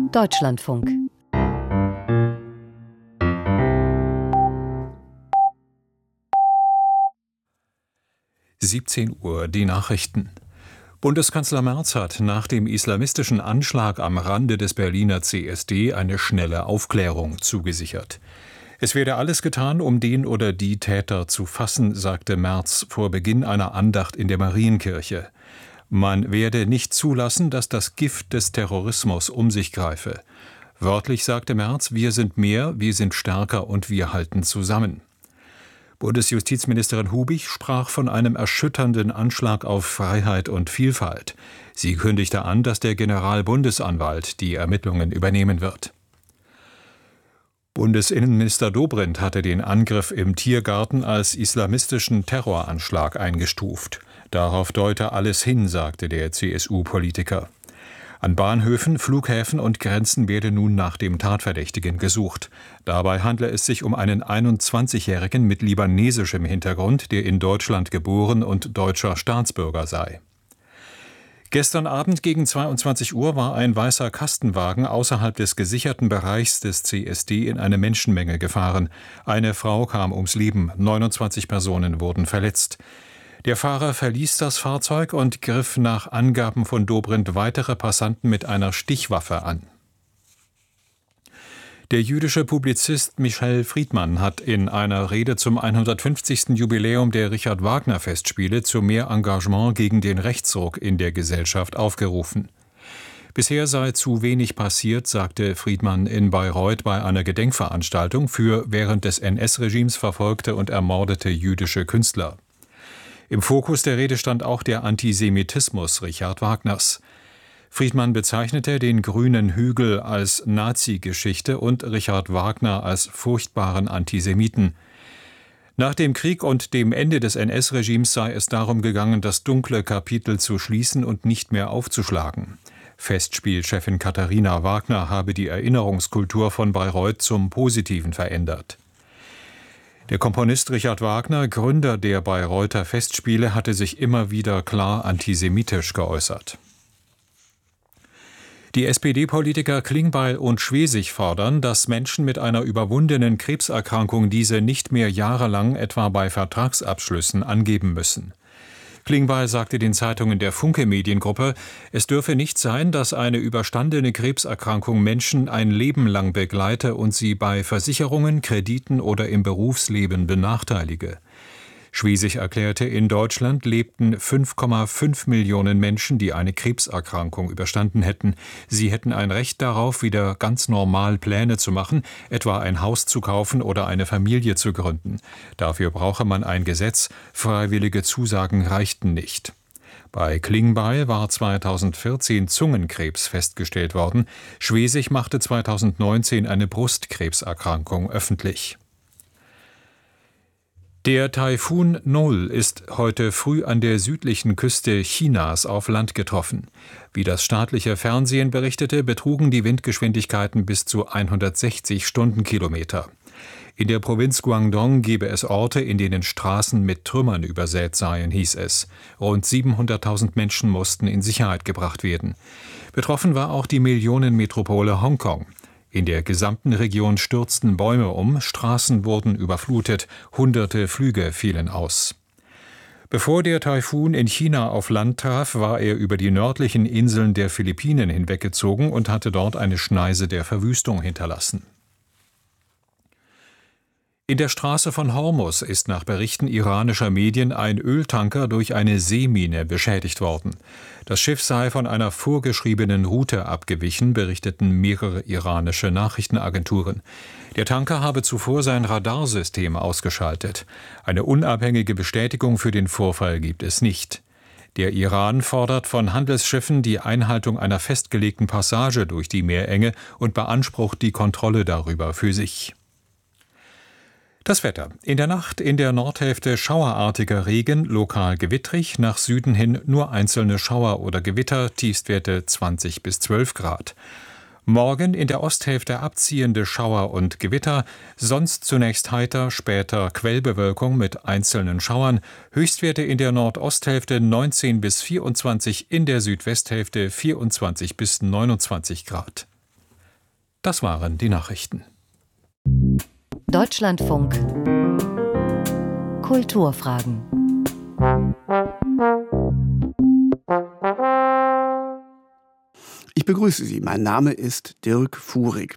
Deutschlandfunk. Uhr, die Nachrichten. Bundeskanzler Merz hat nach dem islamistischen Anschlag am Rande des Berliner CSD eine schnelle Aufklärung zugesichert. Es werde alles getan, um den oder die Täter zu fassen, sagte Merz vor Beginn einer Andacht in der Marienkirche. Man werde nicht zulassen, dass das Gift des Terrorismus um sich greife. Wörtlich sagte Merz: Wir sind mehr, wir sind stärker und wir halten zusammen. Bundesjustizministerin Hubig sprach von einem erschütternden Anschlag auf Freiheit und Vielfalt. Sie kündigte an, dass der Generalbundesanwalt die Ermittlungen übernehmen wird. Bundesinnenminister Dobrindt hatte den Angriff im Tiergarten als islamistischen Terroranschlag eingestuft. Darauf deute alles hin, sagte der CSU-Politiker. An Bahnhöfen, Flughäfen und Grenzen werde nun nach dem Tatverdächtigen gesucht. Dabei handle es sich um einen 21-Jährigen mit libanesischem Hintergrund, der in Deutschland geboren und deutscher Staatsbürger sei. Gestern Abend gegen 22 Uhr war ein weißer Kastenwagen außerhalb des gesicherten Bereichs des CSD in eine Menschenmenge gefahren. Eine Frau kam ums Leben, 29 Personen wurden verletzt. Der Fahrer verließ das Fahrzeug und griff nach Angaben von Dobrindt weitere Passanten mit einer Stichwaffe an. Der jüdische Publizist Michel Friedmann hat in einer Rede zum 150. Jubiläum der Richard-Wagner-Festspiele zu mehr Engagement gegen den Rechtsruck in der Gesellschaft aufgerufen. Bisher sei zu wenig passiert, sagte Friedmann in Bayreuth bei einer Gedenkveranstaltung für während des NS-Regimes verfolgte und ermordete jüdische Künstler. Im Fokus der Rede stand auch der Antisemitismus Richard Wagners. Friedmann bezeichnete den Grünen Hügel als Nazi-Geschichte und Richard Wagner als furchtbaren Antisemiten. Nach dem Krieg und dem Ende des NS-Regimes sei es darum gegangen, das dunkle Kapitel zu schließen und nicht mehr aufzuschlagen. Festspielchefin Katharina Wagner habe die Erinnerungskultur von Bayreuth zum Positiven verändert. Der Komponist Richard Wagner, Gründer der Bayreuther Festspiele, hatte sich immer wieder klar antisemitisch geäußert. Die SPD-Politiker Klingbeil und Schwesig fordern, dass Menschen mit einer überwundenen Krebserkrankung diese nicht mehr jahrelang etwa bei Vertragsabschlüssen angeben müssen. Klingbeil sagte den Zeitungen der Funke Mediengruppe, es dürfe nicht sein, dass eine überstandene Krebserkrankung Menschen ein Leben lang begleite und sie bei Versicherungen, Krediten oder im Berufsleben benachteilige. Schwesig erklärte, in Deutschland lebten 5,5 Millionen Menschen, die eine Krebserkrankung überstanden hätten. Sie hätten ein Recht darauf, wieder ganz normal Pläne zu machen, etwa ein Haus zu kaufen oder eine Familie zu gründen. Dafür brauche man ein Gesetz, freiwillige Zusagen reichten nicht. Bei Klingbeil war 2014 Zungenkrebs festgestellt worden. Schwesig machte 2019 eine Brustkrebserkrankung öffentlich. Der Taifun Nol ist heute früh an der südlichen Küste Chinas auf Land getroffen. Wie das staatliche Fernsehen berichtete, betrugen die Windgeschwindigkeiten bis zu 160 Stundenkilometer. In der Provinz Guangdong gebe es Orte, in denen Straßen mit Trümmern übersät seien, hieß es. Rund 700.000 Menschen mussten in Sicherheit gebracht werden. Betroffen war auch die Millionenmetropole Hongkong. In der gesamten Region stürzten Bäume um, Straßen wurden überflutet, hunderte Flüge fielen aus. Bevor der Taifun in China auf Land traf, war er über die nördlichen Inseln der Philippinen hinweggezogen und hatte dort eine Schneise der Verwüstung hinterlassen. In der Straße von Hormuz ist nach Berichten iranischer Medien ein Öltanker durch eine Seemine beschädigt worden. Das Schiff sei von einer vorgeschriebenen Route abgewichen, berichteten mehrere iranische Nachrichtenagenturen. Der Tanker habe zuvor sein Radarsystem ausgeschaltet. Eine unabhängige Bestätigung für den Vorfall gibt es nicht. Der Iran fordert von Handelsschiffen die Einhaltung einer festgelegten Passage durch die Meerenge und beansprucht die Kontrolle darüber für sich. Das Wetter. In der Nacht in der Nordhälfte schauerartiger Regen, lokal gewittrig, nach Süden hin nur einzelne Schauer oder Gewitter, Tiefstwerte 20 bis 12 Grad. Morgen in der Osthälfte abziehende Schauer und Gewitter, sonst zunächst heiter, später Quellbewölkung mit einzelnen Schauern, Höchstwerte in der Nordosthälfte 19 bis 24, in der Südwesthälfte 24 bis 29 Grad. Das waren die Nachrichten. Deutschlandfunk Kulturfragen. Ich begrüße Sie. Mein Name ist Dirk Fuhrig.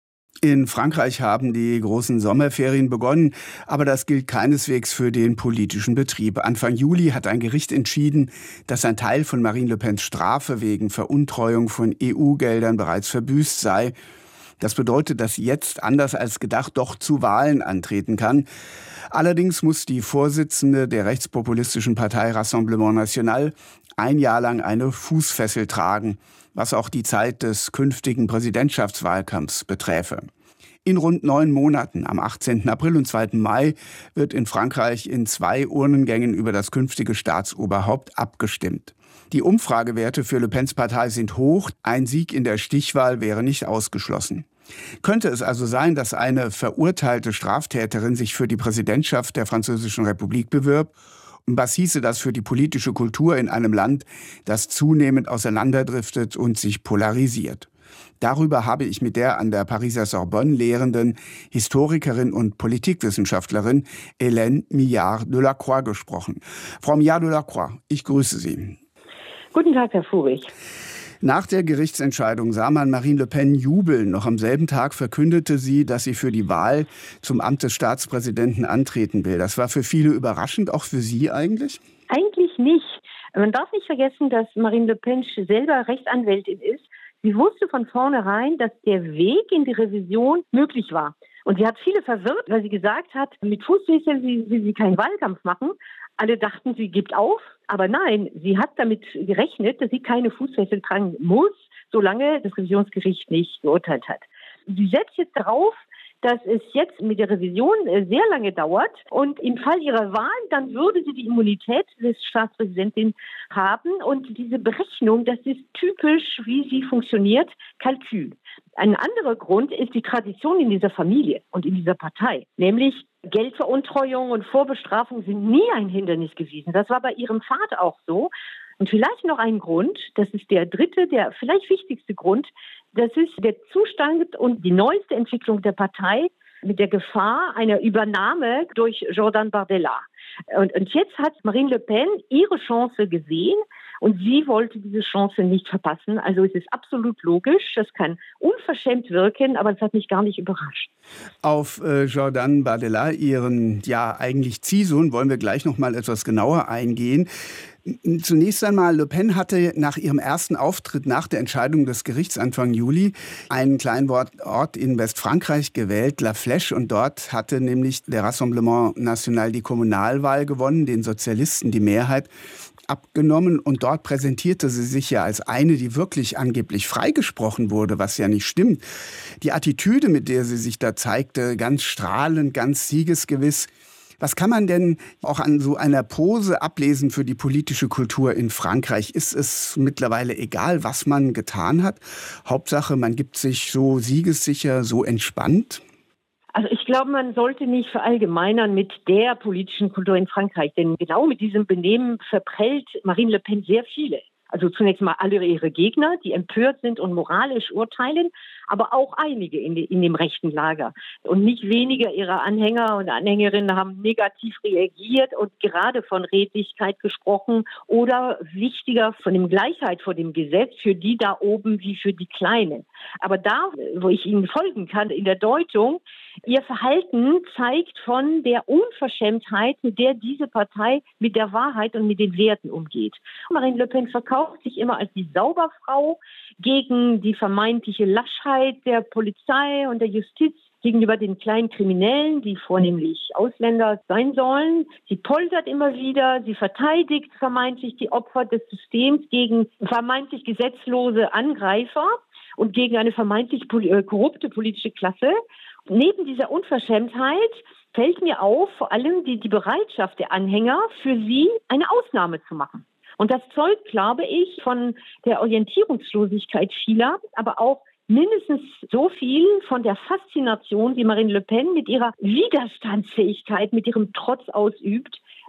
In Frankreich haben die großen Sommerferien begonnen, aber das gilt keineswegs für den politischen Betrieb. Anfang Juli hat ein Gericht entschieden, dass ein Teil von Marine Le Pens Strafe wegen Veruntreuung von EU-Geldern bereits verbüßt sei. Das bedeutet, dass sie jetzt, anders als gedacht, doch zu Wahlen antreten kann. Allerdings muss die Vorsitzende der rechtspopulistischen Partei Rassemblement National ein Jahr lang eine Fußfessel tragen, was auch die Zeit des künftigen Präsidentschaftswahlkampfs beträfe. In rund 9 Monaten, am 18. April und 2. Mai, wird in Frankreich in 2 Urnengängen über das künftige Staatsoberhaupt abgestimmt. Die Umfragewerte für Le Pens Partei sind hoch, ein Sieg in der Stichwahl wäre nicht ausgeschlossen. Könnte es also sein, dass eine verurteilte Straftäterin sich für die Präsidentschaft der Französischen Republik bewirbt? Und was hieße das für die politische Kultur in einem Land, das zunehmend auseinanderdriftet und sich polarisiert? Darüber habe ich mit der an der Pariser Sorbonne lehrenden Historikerin und Politikwissenschaftlerin Hélène Millard-Delacroix gesprochen. Frau Millard-Delacroix, ich grüße Sie. Guten Tag, Herr Fuhrig. Nach der Gerichtsentscheidung sah man Marine Le Pen jubeln. Noch am selben Tag verkündete sie, dass sie für die Wahl zum Amt des Staatspräsidenten antreten will. Das war für viele überraschend, auch für Sie eigentlich? Eigentlich nicht. Man darf nicht vergessen, dass Marine Le Pen selber Rechtsanwältin ist. Sie wusste von vornherein, dass der Weg in die Revision möglich war. Und sie hat viele verwirrt, weil sie gesagt hat, mit Fußfesseln will sie keinen Wahlkampf machen. Alle dachten, sie gibt auf. Aber nein, sie hat damit gerechnet, dass sie keine Fußfessel tragen muss, solange das Revisionsgericht nicht geurteilt hat. Sie setzt jetzt darauf, dass es jetzt mit der Revision sehr lange dauert und im Fall ihrer Wahl, dann würde sie die Immunität des Staatspräsidenten haben und diese Berechnung, das ist typisch, wie sie funktioniert, Kalkül. Ein anderer Grund ist die Tradition in dieser Familie und in dieser Partei, nämlich Geldveruntreuung und Vorbestrafung sind nie ein Hindernis gewesen. Das war bei ihrem Vater auch so. Und vielleicht noch ein Grund, das ist der dritte, der vielleicht wichtigste Grund, das ist der Zustand und die neueste Entwicklung der Partei mit der Gefahr einer Übernahme durch Jordan Bardella. Und jetzt hat Marine Le Pen ihre Chance gesehen und sie wollte diese Chance nicht verpassen. Also es ist absolut logisch, das kann unverschämt wirken, aber es hat mich gar nicht überrascht. Auf Jordan Bardella, ihren eigentlich Ziehsohn, wollen wir gleich noch mal etwas genauer eingehen. Zunächst einmal, Le Pen hatte nach ihrem ersten Auftritt nach der Entscheidung des Gerichts Anfang Juli einen kleinen Ort in Westfrankreich gewählt, La Flèche, und dort hatte nämlich der Rassemblement National die Kommunalwahl gewonnen, den Sozialisten die Mehrheit abgenommen, und dort präsentierte sie sich ja als eine, die wirklich angeblich freigesprochen wurde, was ja nicht stimmt. Die Attitüde, mit der sie sich da zeigte, ganz strahlend, ganz siegesgewiss. Was kann man denn auch an so einer Pose ablesen für die politische Kultur in Frankreich? Ist es mittlerweile egal, was man getan hat? Hauptsache, man gibt sich so siegessicher, so entspannt? Also ich glaube, man sollte nicht verallgemeinern mit der politischen Kultur in Frankreich, denn genau mit diesem Benehmen verprellt Marine Le Pen sehr viele. Also zunächst mal alle ihre Gegner, die empört sind und moralisch urteilen, aber auch einige in dem rechten Lager. Und nicht weniger ihrer Anhänger und Anhängerinnen haben negativ reagiert und gerade von Redlichkeit gesprochen oder wichtiger von dem Gleichheit vor dem Gesetz für die da oben wie für die Kleinen. Aber da, wo ich Ihnen folgen kann in der Deutung, ihr Verhalten zeigt von der Unverschämtheit, mit der diese Partei mit der Wahrheit und mit den Werten umgeht. Marine Le Pen verkauft sich immer als die Sauberfrau gegen die vermeintliche Laschheit der Polizei und der Justiz gegenüber den kleinen Kriminellen, die vornehmlich Ausländer sein sollen. Sie poltert immer wieder, sie verteidigt vermeintlich die Opfer des Systems gegen vermeintlich gesetzlose Angreifer und gegen eine vermeintlich korrupte politische Klasse. Neben dieser Unverschämtheit fällt mir auf, vor allem die Bereitschaft der Anhänger, für sie eine Ausnahme zu machen. Und das zeugt, glaube ich, von der Orientierungslosigkeit vieler, aber auch mindestens so viel von der Faszination, die Marine Le Pen mit ihrer Widerstandsfähigkeit, mit ihrem Trotz ausübt,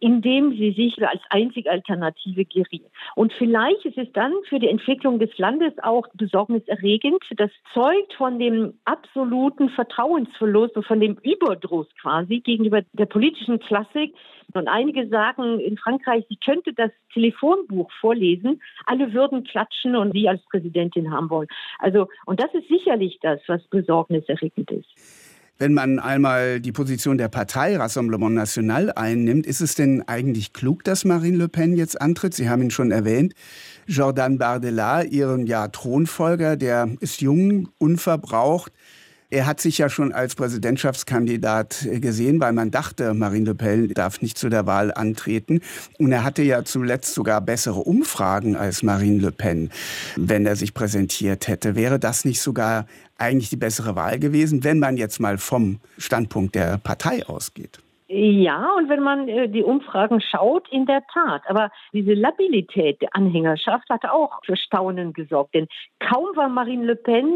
indem sie sich als einzige Alternative geriert. Und vielleicht ist es dann für die Entwicklung des Landes auch besorgniserregend. Das zeugt von dem absoluten Vertrauensverlust und von dem Überdruss quasi gegenüber der politischen Klassik. Und einige sagen in Frankreich, sie könnte das Telefonbuch vorlesen, alle würden klatschen und sie als Präsidentin haben wollen. Also, und das ist sicherlich das, was besorgniserregend ist. Wenn man einmal die Position der Partei Rassemblement National einnimmt, ist es denn eigentlich klug, dass Marine Le Pen jetzt antritt? Sie haben ihn schon erwähnt. Jordan Bardella, ihren Thronfolger, der ist jung, unverbraucht. Er hat sich ja schon als Präsidentschaftskandidat gesehen, weil man dachte, Marine Le Pen darf nicht zu der Wahl antreten. Und er hatte ja zuletzt sogar bessere Umfragen als Marine Le Pen, wenn er sich präsentiert hätte. Wäre das nicht sogar eigentlich die bessere Wahl gewesen, wenn man jetzt mal vom Standpunkt der Partei ausgeht? Ja, und wenn man die Umfragen schaut, in der Tat. Aber diese Labilität der Anhängerschaft hat auch für Staunen gesorgt. Denn kaum war Marine Le Pen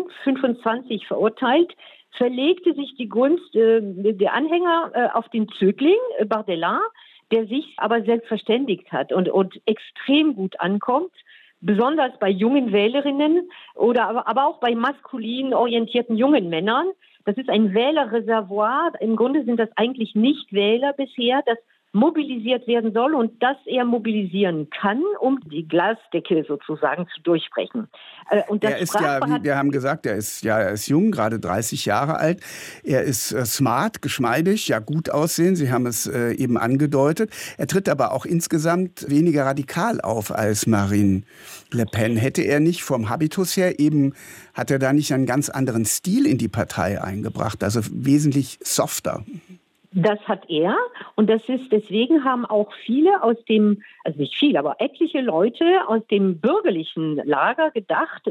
25 verurteilt, verlegte sich die Gunst der Anhänger auf den Zögling Bardella, der sich aber selbst verständigt hat und extrem gut ankommt. Besonders bei jungen Wählerinnen oder aber auch bei maskulin orientierten jungen Männern. Das ist ein Wählerreservoir. Im Grunde sind das eigentlich Nichtwähler bisher, das mobilisiert werden soll und das er mobilisieren kann, um die Glasdecke sozusagen zu durchbrechen. Und das er ist ja, wie wir haben gesagt, er ist jung, gerade 30 Jahre alt. Er ist smart, geschmeidig, ja gut aussehen. Sie haben es eben angedeutet. Er tritt aber auch insgesamt weniger radikal auf als Marine Le Pen. Hätte er nicht vom Habitus her hat er da nicht einen ganz anderen Stil in die Partei eingebracht, also wesentlich softer? Das hat er und deswegen haben auch viele aus dem, also nicht viele, aber etliche Leute aus dem bürgerlichen Lager gedacht,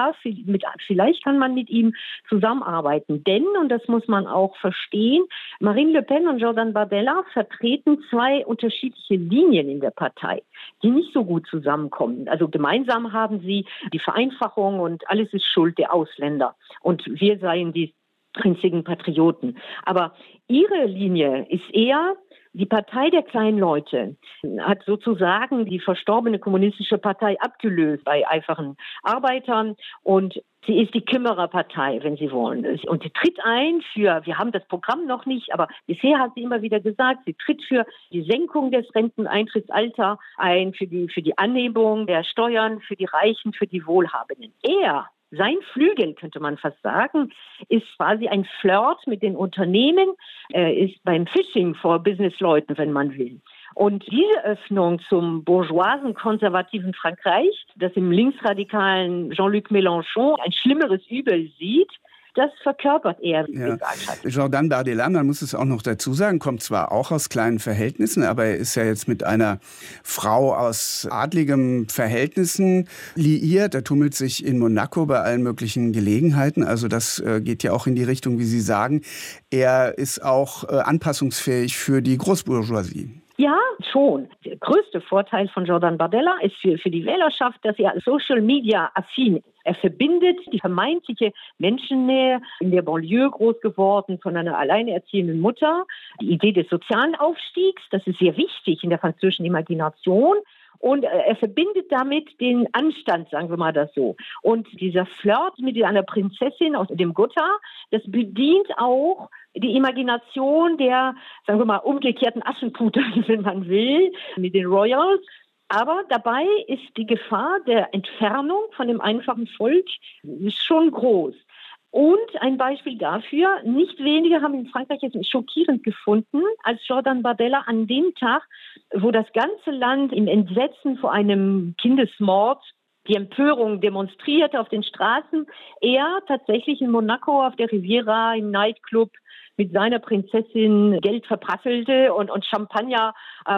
vielleicht kann man mit ihm zusammenarbeiten. Denn, und das muss man auch verstehen, Marine Le Pen und Jordan Bardella vertreten zwei unterschiedliche Linien in der Partei, die nicht so gut zusammenkommen. Also gemeinsam haben sie die Vereinfachung und alles ist Schuld der Ausländer. Und wir seien die einzigen Patrioten. Aber ihre Linie ist eher die Partei der kleinen Leute, hat sozusagen die verstorbene kommunistische Partei abgelöst bei einfachen Arbeitern und sie ist die Kümmererpartei, wenn Sie wollen. Und sie tritt ein wir haben das Programm noch nicht, aber bisher hat sie immer wieder gesagt, sie tritt für die Senkung des Renteneintrittsalters ein, für die Anhebung der Steuern, für die Reichen, für die Wohlhabenden. Sein Flügel, könnte man fast sagen, ist quasi ein Flirt mit den Unternehmen, ist beim Phishing vor Businessleuten, wenn man will. Und diese Öffnung zum bourgeoisen, konservativen Frankreich, das im linksradikalen Jean-Luc Mélenchon ein schlimmeres Übel sieht, das verkörpert er, wie gesagt hat. Jordan Bardella, man muss es auch noch dazu sagen, kommt zwar auch aus kleinen Verhältnissen, aber er ist ja jetzt mit einer Frau aus adligem Verhältnissen liiert. Er tummelt sich in Monaco bei allen möglichen Gelegenheiten. Also das geht ja auch in die Richtung, wie Sie sagen. Er ist auch anpassungsfähig für die Großbourgeoisie. Ja, schon. Der größte Vorteil von Jordan Bardella ist für die Wählerschaft, dass er Social Media affin ist. Er verbindet die vermeintliche Menschennähe, in der Banlieue groß geworden, von einer alleinerziehenden Mutter. Die Idee des sozialen Aufstiegs, das ist sehr wichtig in der französischen Imagination. Und er verbindet damit den Anstand, sagen wir mal das so. Und dieser Flirt mit einer Prinzessin aus dem Gotha, das bedient auch die Imagination der, sagen wir mal, umgekehrten Aschenputtel, wenn man will, mit den Royals. Aber dabei ist die Gefahr der Entfernung von dem einfachen Volk schon groß. Und ein Beispiel dafür, nicht wenige haben in Frankreich es schockierend gefunden, als Jordan Bardella an dem Tag, wo das ganze Land im Entsetzen vor einem Kindesmord die Empörung demonstrierte auf den Straßen, er tatsächlich in Monaco auf der Riviera im Nightclub mit seiner Prinzessin Geld verprasselte und Champagner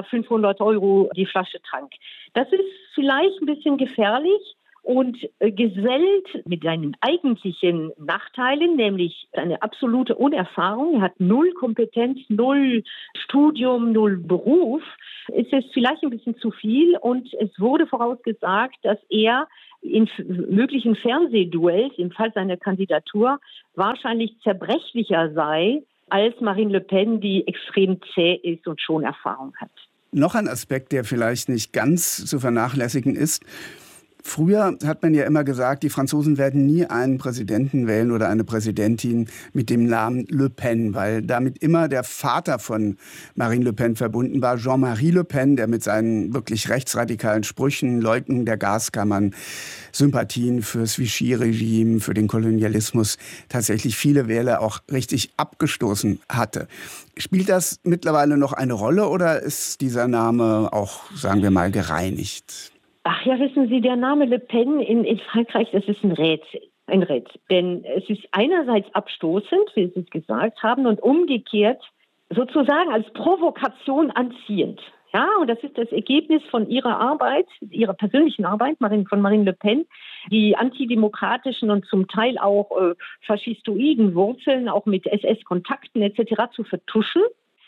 500 € die Flasche trank. Das ist vielleicht ein bisschen gefährlich und gesellt mit seinen eigentlichen Nachteilen, nämlich eine absolute Unerfahrung. Er hat null Kompetenz, null Studium, null Beruf. Ist es vielleicht ein bisschen zu viel und es wurde vorausgesagt, dass er in möglichen Fernsehduells im Fall seiner Kandidatur wahrscheinlich zerbrechlicher sei als Marine Le Pen, die extrem zäh ist und schon Erfahrung hat. Noch ein Aspekt, der vielleicht nicht ganz zu vernachlässigen ist. Früher hat man ja immer gesagt, die Franzosen werden nie einen Präsidenten wählen oder eine Präsidentin mit dem Namen Le Pen, weil damit immer der Vater von Marine Le Pen verbunden war, Jean-Marie Le Pen, der mit seinen wirklich rechtsradikalen Sprüchen, Leugnung der Gaskammern, Sympathien fürs Vichy-Regime, für den Kolonialismus tatsächlich viele Wähler auch richtig abgestoßen hatte. Spielt das mittlerweile noch eine Rolle oder ist dieser Name auch, sagen wir mal, gereinigt? Ach ja, wissen Sie, der Name Le Pen in Frankreich, das ist ein Rätsel. Ein Rätsel. Denn es ist einerseits abstoßend, wie Sie es gesagt haben, und umgekehrt sozusagen als Provokation anziehend. Ja, und das ist das Ergebnis von ihrer Arbeit, ihrer persönlichen Arbeit, von Marine Le Pen, die antidemokratischen und zum Teil auch faschistoiden Wurzeln, auch mit SS-Kontakten etc. zu vertuschen.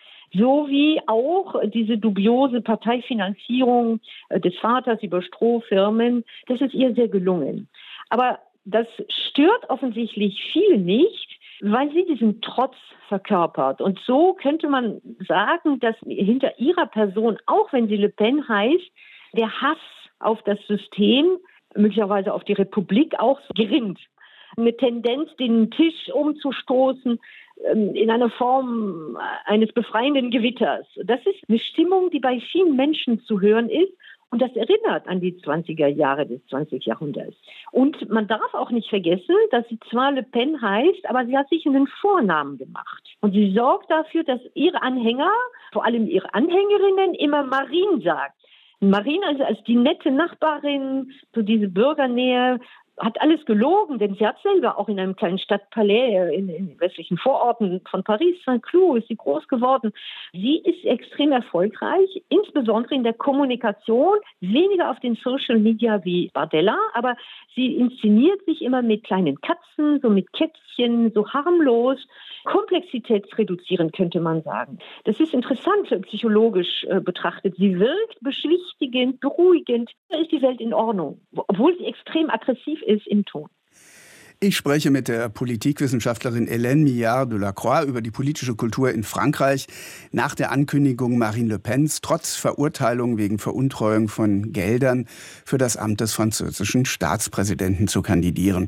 Sowie auch diese dubiose Parteifinanzierung des Vaters über Strohfirmen, das ist ihr sehr gelungen. Aber das stört offensichtlich viele nicht, weil sie diesen Trotz verkörpert. Und so könnte man sagen, dass hinter ihrer Person, auch wenn sie Le Pen heißt, der Hass auf das System, möglicherweise auf die Republik auch gerinnt. Eine Tendenz, den Tisch umzustoßen, in einer Form eines befreienden Gewitters. Das ist eine Stimmung, die bei vielen Menschen zu hören ist. Und das erinnert an die 20er Jahre des 20. Jahrhunderts. Und man darf auch nicht vergessen, dass sie zwar Le Pen heißt, aber sie hat sich einen Vornamen gemacht. Und sie sorgt dafür, dass ihre Anhänger, vor allem ihre Anhängerinnen, immer Marine sagt. Marine also als die nette Nachbarin, so diese Bürgernähe, hat alles gelogen, denn sie hat selber auch in einem kleinen Stadtpalais in westlichen Vororten von Paris, Saint-Cloud, ist sie groß geworden. Sie ist extrem erfolgreich, insbesondere in der Kommunikation, weniger auf den Social Media wie Bardella, aber sie inszeniert sich immer mit kleinen Katzen, so mit Kätzchen, so harmlos, komplexitätsreduzierend könnte man sagen. Das ist interessant psychologisch betrachtet. Sie wirkt beschwichtigend, beruhigend. Da ist die Welt in Ordnung, obwohl sie extrem aggressiv ist im Ton. Ich spreche mit der Politikwissenschaftlerin Hélène Millard de la Croix über die politische Kultur in Frankreich nach der Ankündigung Marine Le Pens trotz Verurteilung wegen Veruntreuung von Geldern für das Amt des französischen Staatspräsidenten zu kandidieren.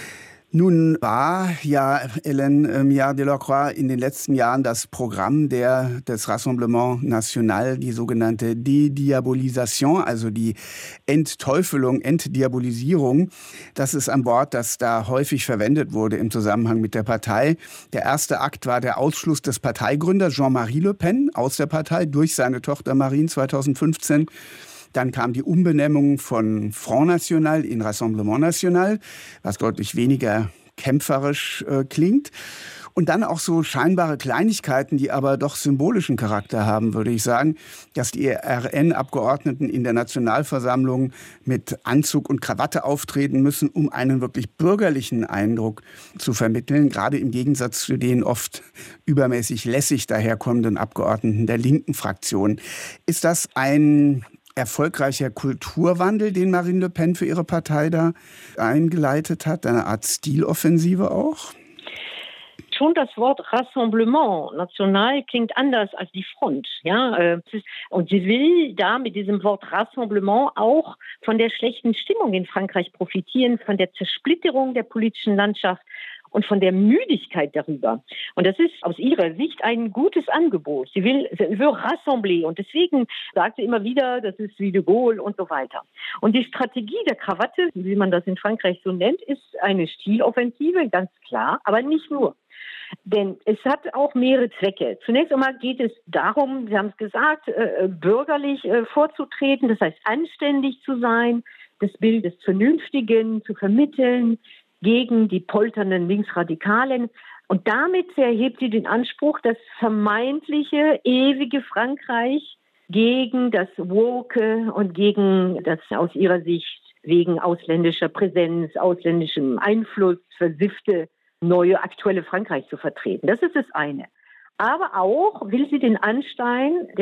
Nun war ja Hélène Millard de la Croix in den letzten Jahren das Programm des Rassemblement National, die sogenannte Dediabolisation, also die Entteufelung, Entdiabolisierung. Das ist ein Wort, das da häufig verwendet wurde im Zusammenhang mit der Partei. Der erste Akt war der Ausschluss des Parteigründers Jean-Marie Le Pen aus der Partei durch seine Tochter Marine 2015. Dann kam die Umbenennung von Front National in Rassemblement National, was deutlich weniger kämpferisch klingt. Und dann auch so scheinbare Kleinigkeiten, die aber doch symbolischen Charakter haben, würde ich sagen, dass die RN-Abgeordneten in der Nationalversammlung mit Anzug und Krawatte auftreten müssen, um einen wirklich bürgerlichen Eindruck zu vermitteln, gerade im Gegensatz zu den oft übermäßig lässig daherkommenden Abgeordneten der linken Fraktion. Ist das ein erfolgreicher Kulturwandel, den Marine Le Pen für ihre Partei da eingeleitet hat? Eine Art Stiloffensive auch? Schon das Wort Rassemblement National klingt anders als die Front. Ja? Und sie will da mit diesem Wort Rassemblement auch von der schlechten Stimmung in Frankreich profitieren, von der Zersplitterung der politischen Landschaft und von der Müdigkeit darüber. Und das ist aus ihrer Sicht ein gutes Angebot. Sie will rassembler und deswegen sagt sie immer wieder, das ist wie de Gaulle und so weiter. Und die Strategie der Krawatte, wie man das in Frankreich so nennt, ist eine Stiloffensive, ganz klar, aber nicht nur. Denn es hat auch mehrere Zwecke. Zunächst einmal geht es darum, Sie haben es gesagt, bürgerlich vorzutreten, das heißt anständig zu sein, das Bild des Vernünftigen zu vermitteln, gegen die polternden Linksradikalen. Und damit erhebt sie den Anspruch, das vermeintliche, ewige Frankreich gegen das Woke und gegen das aus ihrer Sicht wegen ausländischer Präsenz, ausländischem Einfluss versiffte, neue, aktuelle Frankreich zu vertreten. Das ist das eine. Aber auch will sie den Anschein des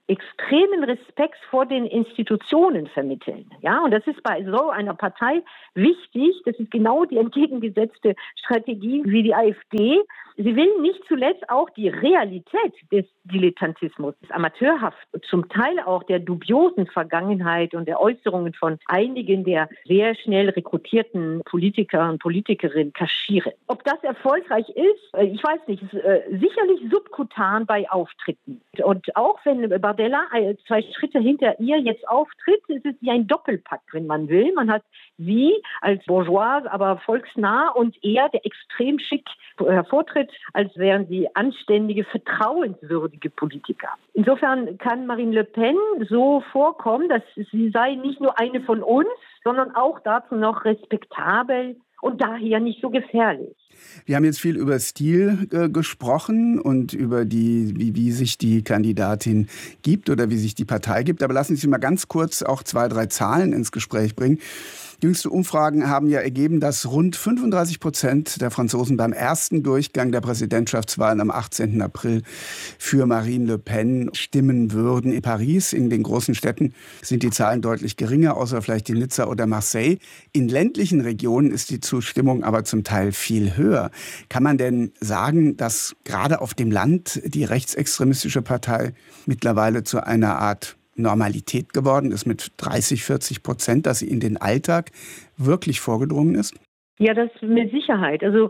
extremen Respekt vor den Institutionen vermitteln. Ja, und das ist bei so einer Partei wichtig. Das ist genau die entgegengesetzte Strategie wie die AfD. Sie will nicht zuletzt auch die Realität des Dilettantismus, des Amateurhaft, zum Teil auch der dubiosen Vergangenheit und der Äußerungen von einigen der sehr schnell rekrutierten Politiker und Politikerinnen kaschieren. Ob das erfolgreich ist, ich weiß nicht, ist sicherlich subkutan bei Auftritten. Und auch wenn Bardella 2 Schritte hinter ihr jetzt auftritt, ist es wie ein Doppelpack, wenn man will. Man hat sie als bourgeois, aber volksnah und er, der extrem schick hervortritt, als wären sie anständige, vertrauenswürdige Politiker. Insofern kann Marine Le Pen so vorkommen, dass sie sei nicht nur eine von uns, sondern auch dazu noch respektabel und daher nicht so gefährlich. Wir haben jetzt viel über Stil gesprochen und über wie sich die Kandidatin gibt oder wie sich die Partei gibt. Aber lassen Sie mal ganz kurz auch 2, 3 Zahlen ins Gespräch bringen. Jüngste Umfragen haben ja ergeben, dass rund 35% der Franzosen beim ersten Durchgang der Präsidentschaftswahlen am 18. April für Marine Le Pen stimmen würden. In Paris, in den großen Städten, sind die Zahlen deutlich geringer, außer vielleicht in Nizza oder Marseille. In ländlichen Regionen ist die Zustimmung aber zum Teil viel höher. Kann man denn sagen, dass gerade auf dem Land die rechtsextremistische Partei mittlerweile zu einer Art Normalität geworden ist mit 30-40%, dass sie in den Alltag wirklich vorgedrungen ist? Ja, das mit Sicherheit. Also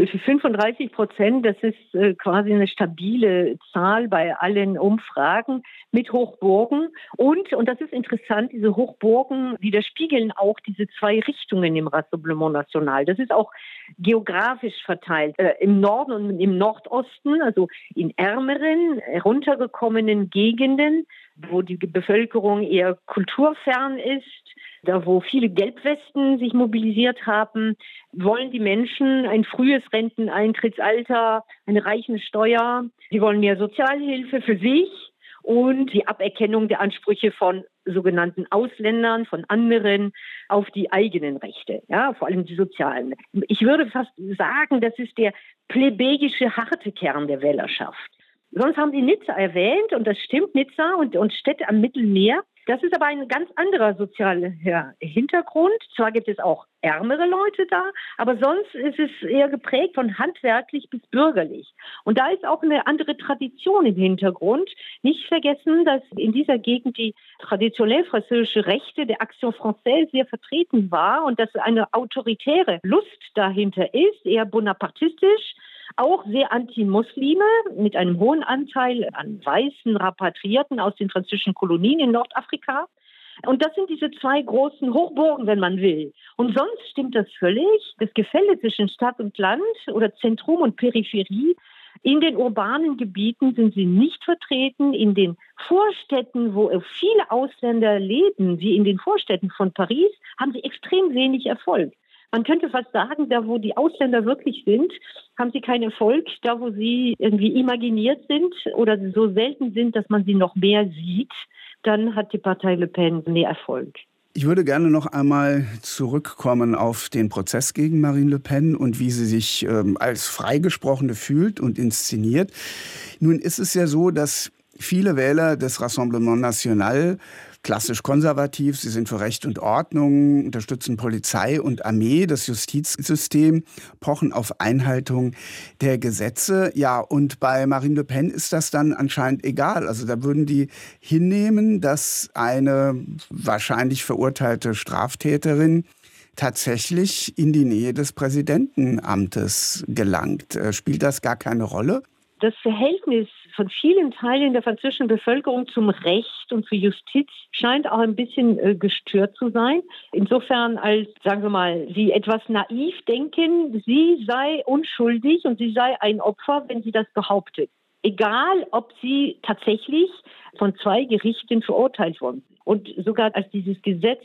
35%, das ist quasi eine stabile Zahl bei allen Umfragen mit Hochburgen. Und das ist interessant, diese Hochburgen widerspiegeln auch diese 2 Richtungen im Rassemblement National. Das ist auch geografisch verteilt. Im Norden und im Nordosten, also in ärmeren, heruntergekommenen Gegenden, wo die Bevölkerung eher kulturfern ist, da wo viele Gelbwesten sich mobilisiert haben, wollen die Menschen ein frühes Renteneintrittsalter, eine reichende Steuer. Sie wollen mehr Sozialhilfe für sich und die Aberkennung der Ansprüche von sogenannten Ausländern, von anderen auf die eigenen Rechte, ja, vor allem die sozialen. Ich würde fast sagen, das ist der plebejische harte Kern der Wählerschaft. Sonst haben Sie Nizza erwähnt und das stimmt, Nizza und Städte am Mittelmeer. Das ist aber ein ganz anderer sozialer Hintergrund. Zwar gibt es auch ärmere Leute da, aber sonst ist es eher geprägt von handwerklich bis bürgerlich. Und da ist auch eine andere Tradition im Hintergrund. Nicht vergessen, dass in dieser Gegend die traditionell französische Rechte der Action Française sehr vertreten war und dass eine autoritäre Lust dahinter ist, eher bonapartistisch, auch sehr anti-Muslime mit einem hohen Anteil an weißen Rapatrierten aus den französischen Kolonien in Nordafrika. Und das sind diese 2 großen Hochburgen, wenn man will. Und sonst stimmt das völlig. Das Gefälle zwischen Stadt und Land oder Zentrum und Peripherie. In den urbanen Gebieten sind sie nicht vertreten. In den Vorstädten, wo viele Ausländer leben, wie in den Vorstädten von Paris, haben sie extrem wenig Erfolg. Man könnte fast sagen, da wo die Ausländer wirklich sind, haben sie keinen Erfolg. Da wo sie irgendwie imaginiert sind oder so selten sind, dass man sie noch mehr sieht, dann hat die Partei Le Pen mehr Erfolg. Ich würde gerne noch einmal zurückkommen auf den Prozess gegen Marine Le Pen und wie sie sich als Freigesprochene fühlt und inszeniert. Nun ist es ja so, dass viele Wähler des Rassemblement National klassisch konservativ, sie sind für Recht und Ordnung, unterstützen Polizei und Armee, das Justizsystem, pochen auf Einhaltung der Gesetze. Ja, und bei Marine Le Pen ist das dann anscheinend egal. Also da würden die hinnehmen, dass eine wahrscheinlich verurteilte Straftäterin tatsächlich in die Nähe des Präsidentenamtes gelangt. Spielt das gar keine Rolle? Das Verhältnis von vielen Teilen der französischen Bevölkerung zum Recht und zur Justiz scheint auch ein bisschen gestört zu sein. Insofern, als, sagen wir mal, sie etwas naiv denken, sie sei unschuldig und sie sei ein Opfer, wenn sie das behauptet. Egal, ob sie tatsächlich von 2 Gerichten verurteilt worden sind. Und sogar als dieses Gesetz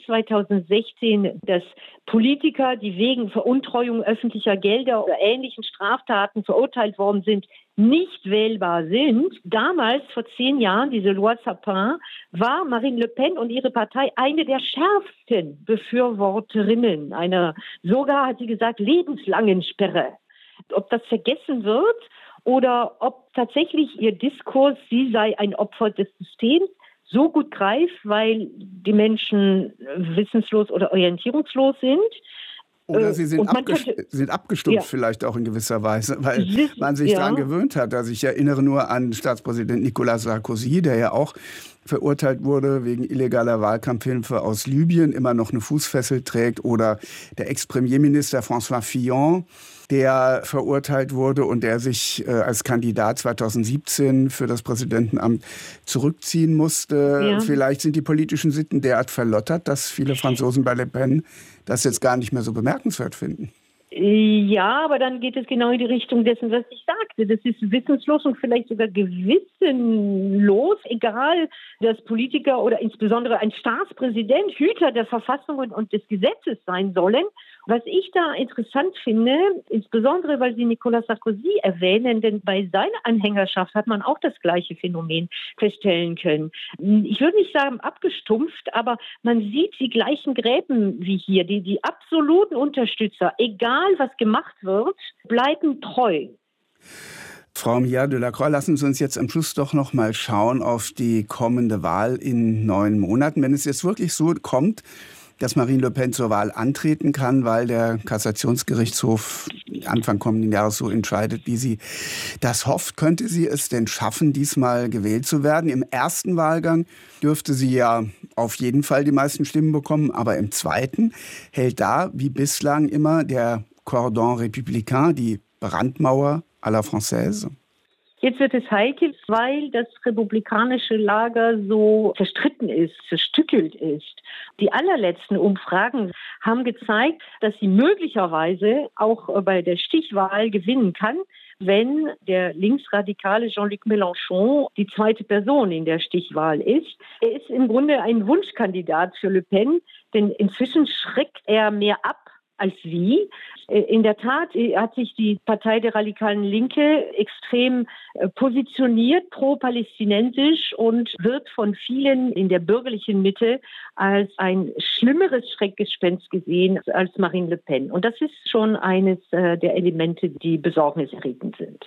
2016, dass Politiker, die wegen Veruntreuung öffentlicher Gelder oder ähnlichen Straftaten verurteilt worden sind, nicht wählbar sind. Damals, vor 10 Jahren, diese Loi Sapin, war Marine Le Pen und ihre Partei eine der schärfsten Befürworterinnen einer, sogar, hat sie gesagt, lebenslangen Sperre. Ob das vergessen wird oder ob tatsächlich ihr Diskurs, sie sei ein Opfer des Systems, so gut greift, weil die Menschen wissenslos oder orientierungslos sind. Oder sie sind abgestumpft vielleicht auch in gewisser Weise, weil man sich daran gewöhnt hat. Also ich erinnere nur an Staatspräsident Nicolas Sarkozy, der ja auch verurteilt wurde wegen illegaler Wahlkampfhilfe aus Libyen, immer noch eine Fußfessel trägt. Oder der Ex-Premierminister François Fillon, der verurteilt wurde und der sich als Kandidat 2017 für das Präsidentenamt zurückziehen musste. Ja. Vielleicht sind die politischen Sitten derart verlottert, dass viele Franzosen bei Le Pen das jetzt gar nicht mehr so bemerkenswert finden. Ja, aber dann geht es genau in die Richtung dessen, was ich sagte. Das ist wissenslos und vielleicht sogar gewissenlos, egal, dass Politiker oder insbesondere ein Staatspräsident Hüter der Verfassung und des Gesetzes sein sollen. Was ich da interessant finde, insbesondere weil Sie Nicolas Sarkozy erwähnen, denn bei seiner Anhängerschaft hat man auch das gleiche Phänomen feststellen können. Ich würde nicht sagen abgestumpft, aber man sieht die gleichen Gräben wie hier. Die absoluten Unterstützer, egal was gemacht wird, bleiben treu. Frau Myriam Delacroix, lassen Sie uns jetzt am Schluss doch noch mal schauen auf die kommende Wahl in 9 Monaten. Wenn es jetzt wirklich so kommt, dass Marine Le Pen zur Wahl antreten kann, weil der Kassationsgerichtshof Anfang kommenden Jahres so entscheidet, wie sie das hofft. Könnte sie es denn schaffen, diesmal gewählt zu werden? Im ersten Wahlgang dürfte sie ja auf jeden Fall die meisten Stimmen bekommen, aber im zweiten hält da, wie bislang immer, der Cordon républicain, die Brandmauer à la Française. Jetzt wird es heikel, weil das republikanische Lager so zerstritten ist, zerstückelt ist. Die allerletzten Umfragen haben gezeigt, dass sie möglicherweise auch bei der Stichwahl gewinnen kann, wenn der linksradikale Jean-Luc Mélenchon die zweite Person in der Stichwahl ist. Er ist im Grunde ein Wunschkandidat für Le Pen, denn inzwischen schreckt er mehr ab als wie. In der Tat hat sich die Partei der radikalen Linke extrem positioniert, pro-palästinensisch, und wird von vielen in der bürgerlichen Mitte als ein schlimmeres Schreckgespenst gesehen als Marine Le Pen. Und das ist schon eines der Elemente, die besorgniserregend sind.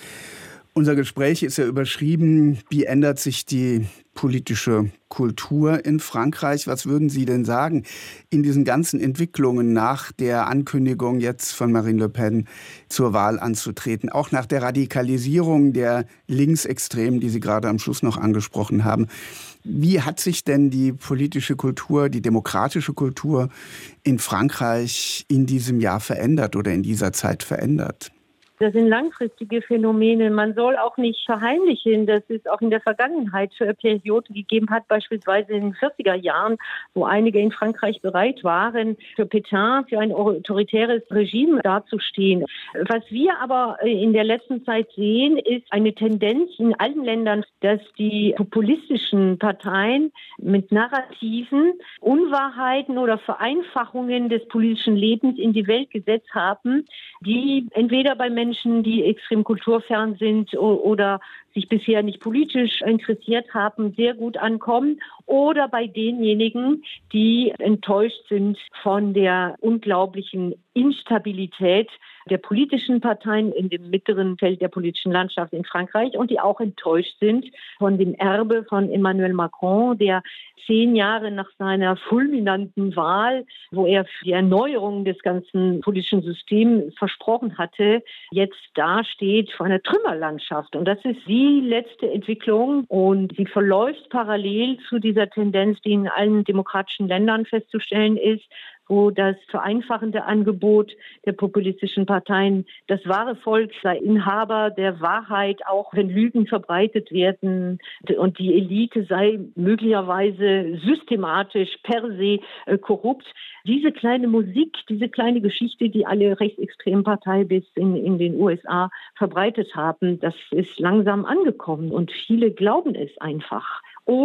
Unser Gespräch ist ja überschrieben, wie ändert sich die politische Kultur in Frankreich? Was würden Sie denn sagen in diesen ganzen Entwicklungen nach der Ankündigung jetzt von Marine Le Pen zur Wahl anzutreten, auch nach der Radikalisierung der Linksextremen, die Sie gerade am Schluss noch angesprochen haben? Wie hat sich denn die politische Kultur, die demokratische Kultur in Frankreich in diesem Jahr verändert oder in dieser Zeit verändert? Das sind langfristige Phänomene. Man soll auch nicht verheimlichen, dass es auch in der Vergangenheit Perioden gegeben hat, beispielsweise in den 40er Jahren, wo einige in Frankreich bereit waren, für Pétain, für ein autoritäres Regime dazustehen. Was wir aber in der letzten Zeit sehen, ist eine Tendenz in allen Ländern, dass die populistischen Parteien mit Narrativen, Unwahrheiten oder Vereinfachungen des politischen Lebens in die Welt gesetzt haben, die entweder bei Menschen, die extrem kulturfern sind oder sich bisher nicht politisch interessiert haben, sehr gut ankommen, oder bei denjenigen, die enttäuscht sind von der unglaublichen Instabilität der politischen Parteien in dem mittleren Feld der politischen Landschaft in Frankreich und die auch enttäuscht sind von dem Erbe von Emmanuel Macron, der 10 Jahre nach seiner fulminanten Wahl, wo er für die Erneuerung des ganzen politischen Systems versprochen hatte, jetzt dasteht vor einer Trümmerlandschaft. Und das ist die letzte Entwicklung und sie verläuft parallel zu dieser Tendenz, die in allen demokratischen Ländern festzustellen ist, wo das vereinfachende Angebot der populistischen Parteien, das wahre Volk sei Inhaber der Wahrheit, auch wenn Lügen verbreitet werden, und die Elite sei möglicherweise systematisch per se korrupt. Diese kleine Musik, diese kleine Geschichte, die alle rechtsextremen Parteien bis in den USA verbreitet haben, das ist langsam angekommen und viele glauben es einfach,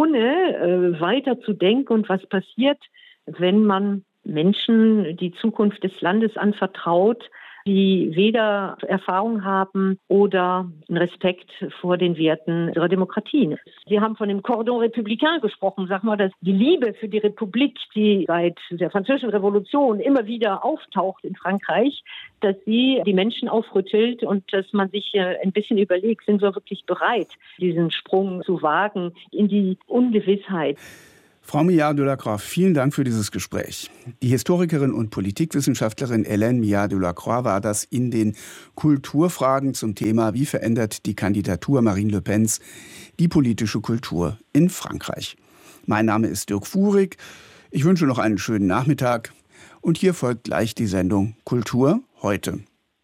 ohne weiter zu denken und was passiert, wenn man Menschen die Zukunft des Landes anvertraut, die weder Erfahrung haben oder einen Respekt vor den Werten ihrer Demokratien. Sie haben von dem Cordon républicain gesprochen. Sag mal, dass die Liebe für die Republik, die seit der Französischen Revolution immer wieder auftaucht in Frankreich, dass sie die Menschen aufrüttelt und dass man sich ein bisschen überlegt, sind wir wirklich bereit, diesen Sprung zu wagen in die Ungewissheit. Frau Millard-Delacroix, vielen Dank für dieses Gespräch. Die Historikerin und Politikwissenschaftlerin Hélène Millard-Delacroix war das in den Kulturfragen zum Thema Wie verändert die Kandidatur Marine Le Pens die politische Kultur in Frankreich. Mein Name ist Dirk Fuhrig. Ich wünsche noch einen schönen Nachmittag. Und hier folgt gleich die Sendung Kultur heute.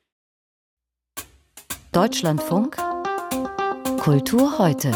Deutschlandfunk Kultur heute.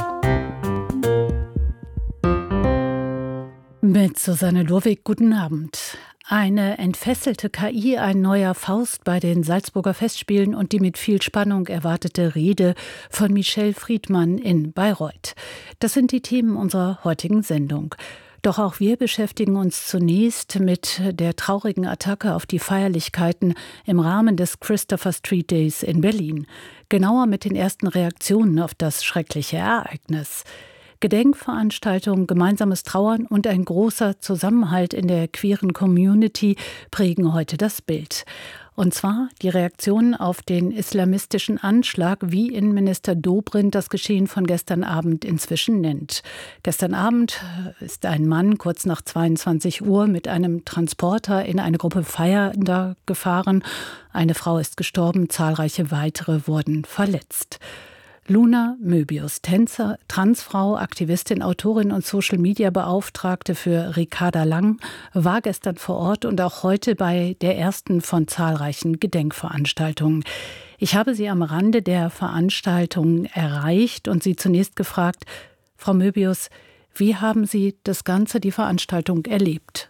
Mit Susanne Lurwig, guten Abend. Eine entfesselte KI, ein neuer Faust bei den Salzburger Festspielen und die mit viel Spannung erwartete Rede von Michel Friedmann in Bayreuth. Das sind die Themen unserer heutigen Sendung. Doch auch wir beschäftigen uns zunächst mit der traurigen Attacke auf die Feierlichkeiten im Rahmen des Christopher Street Days in Berlin. Genauer mit den ersten Reaktionen auf das schreckliche Ereignis. Gedenkveranstaltungen, gemeinsames Trauern und ein großer Zusammenhalt in der queeren Community prägen heute das Bild. Und zwar die Reaktionen auf den islamistischen Anschlag, wie Innenminister Dobrindt das Geschehen von gestern Abend inzwischen nennt. Gestern Abend ist ein Mann kurz nach 22 Uhr mit einem Transporter in eine Gruppe Feiernder gefahren. Eine Frau ist gestorben, zahlreiche weitere wurden verletzt. Luna Möbius, Tänzer, Transfrau, Aktivistin, Autorin und Social-Media-Beauftragte für Ricarda Lang, war gestern vor Ort und auch heute bei der ersten von zahlreichen Gedenkveranstaltungen. Ich habe sie am Rande der Veranstaltung erreicht und sie zunächst gefragt: Frau Möbius, wie haben Sie das Ganze, die Veranstaltung, erlebt?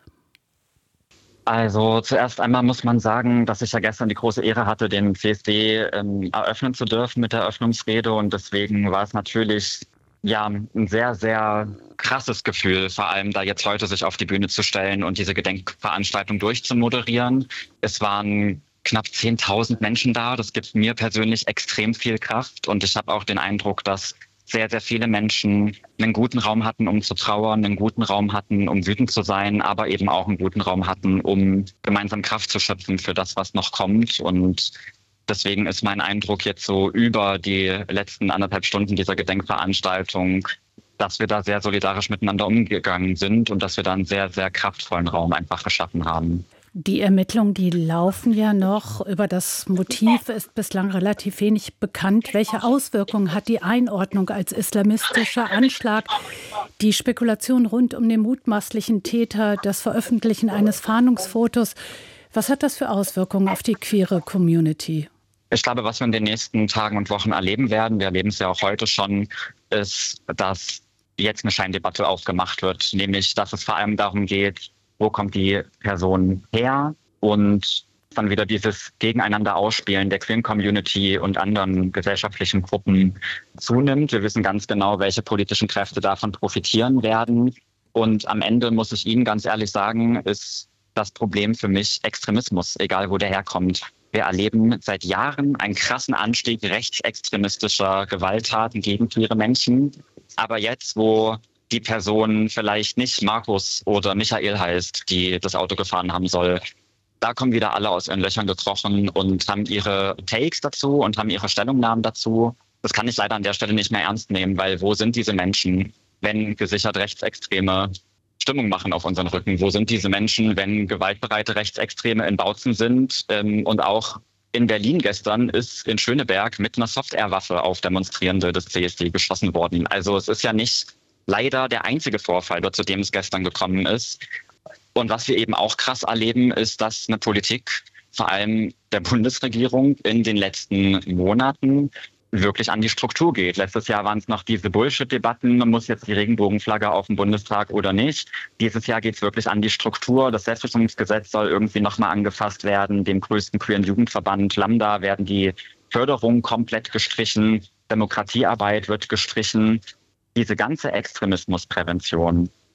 Also zuerst einmal muss man sagen, dass ich ja gestern die große Ehre hatte, den CSD eröffnen zu dürfen mit der Eröffnungsrede. Und deswegen war es natürlich ein sehr, sehr krasses Gefühl, vor allem da jetzt heute sich auf die Bühne zu stellen und diese Gedenkveranstaltung durchzumoderieren. Es waren knapp 10.000 Menschen da. Das gibt mir persönlich extrem viel Kraft. Und ich habe auch den Eindruck, dass sehr, sehr viele Menschen einen guten Raum hatten, um zu trauern, einen guten Raum hatten, um wütend zu sein, aber eben auch einen guten Raum hatten, um gemeinsam Kraft zu schöpfen für das, was noch kommt. Und deswegen ist mein Eindruck jetzt so über die letzten 1,5 Stunden dieser Gedenkveranstaltung, dass wir da sehr solidarisch miteinander umgegangen sind und dass wir da einen sehr, sehr kraftvollen Raum einfach geschaffen haben. Die Ermittlungen, die laufen ja noch. Über das Motiv ist bislang relativ wenig bekannt. Welche Auswirkungen hat die Einordnung als islamistischer Anschlag, die Spekulation rund um den mutmaßlichen Täter, das Veröffentlichen eines Fahndungsfotos? Was hat das für Auswirkungen auf die queere Community? Ich glaube, was wir in den nächsten Tagen und Wochen erleben werden, wir erleben es ja auch heute schon, ist, dass jetzt eine Scheindebatte aufgemacht wird. Nämlich, dass es vor allem darum geht, wo kommt die Person her, und dann wieder dieses Gegeneinander Ausspielen der queeren Community und anderen gesellschaftlichen Gruppen zunimmt. Wir wissen ganz genau, welche politischen Kräfte davon profitieren werden. Und am Ende, muss ich Ihnen ganz ehrlich sagen, ist das Problem für mich Extremismus, egal wo der herkommt. Wir erleben seit Jahren einen krassen Anstieg rechtsextremistischer Gewalttaten gegen queere Menschen. Aber jetzt, wo die Person vielleicht nicht Markus oder Michael heißt, die das Auto gefahren haben soll, da kommen wieder alle aus ihren Löchern gekrochen und haben ihre Takes dazu und haben ihre Stellungnahmen dazu. Das kann ich leider an der Stelle nicht mehr ernst nehmen, weil wo sind diese Menschen, wenn gesichert Rechtsextreme Stimmung machen auf unseren Rücken? Wo sind diese Menschen, wenn gewaltbereite Rechtsextreme in Bautzen sind? Und auch in Berlin gestern ist in Schöneberg mit einer Soft-Air-Waffe auf Demonstrierende des CSD geschossen worden. Also es ist ja nicht leider der einzige Vorfall, zu dem es gestern gekommen ist. Und was wir eben auch krass erleben, ist, dass eine Politik, vor allem der Bundesregierung, in den letzten Monaten wirklich an die Struktur geht. Letztes Jahr waren es noch diese Bullshit-Debatten, muss jetzt die Regenbogenflagge auf dem Bundestag oder nicht. Dieses Jahr geht es wirklich an die Struktur. Das Selbstbestimmungsgesetz soll irgendwie nochmal angefasst werden. Dem größten queeren Jugendverband Lambda werden die Förderungen komplett gestrichen. Demokratiearbeit wird gestrichen. Diese ganze Extremismusprävention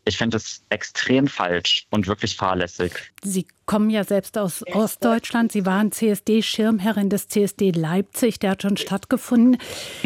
Ich finde es extrem falsch und wirklich fahrlässig. Sie kommen ja selbst aus Ostdeutschland. Sie waren CSD-Schirmherrin des CSD Leipzig. Der hat schon stattgefunden.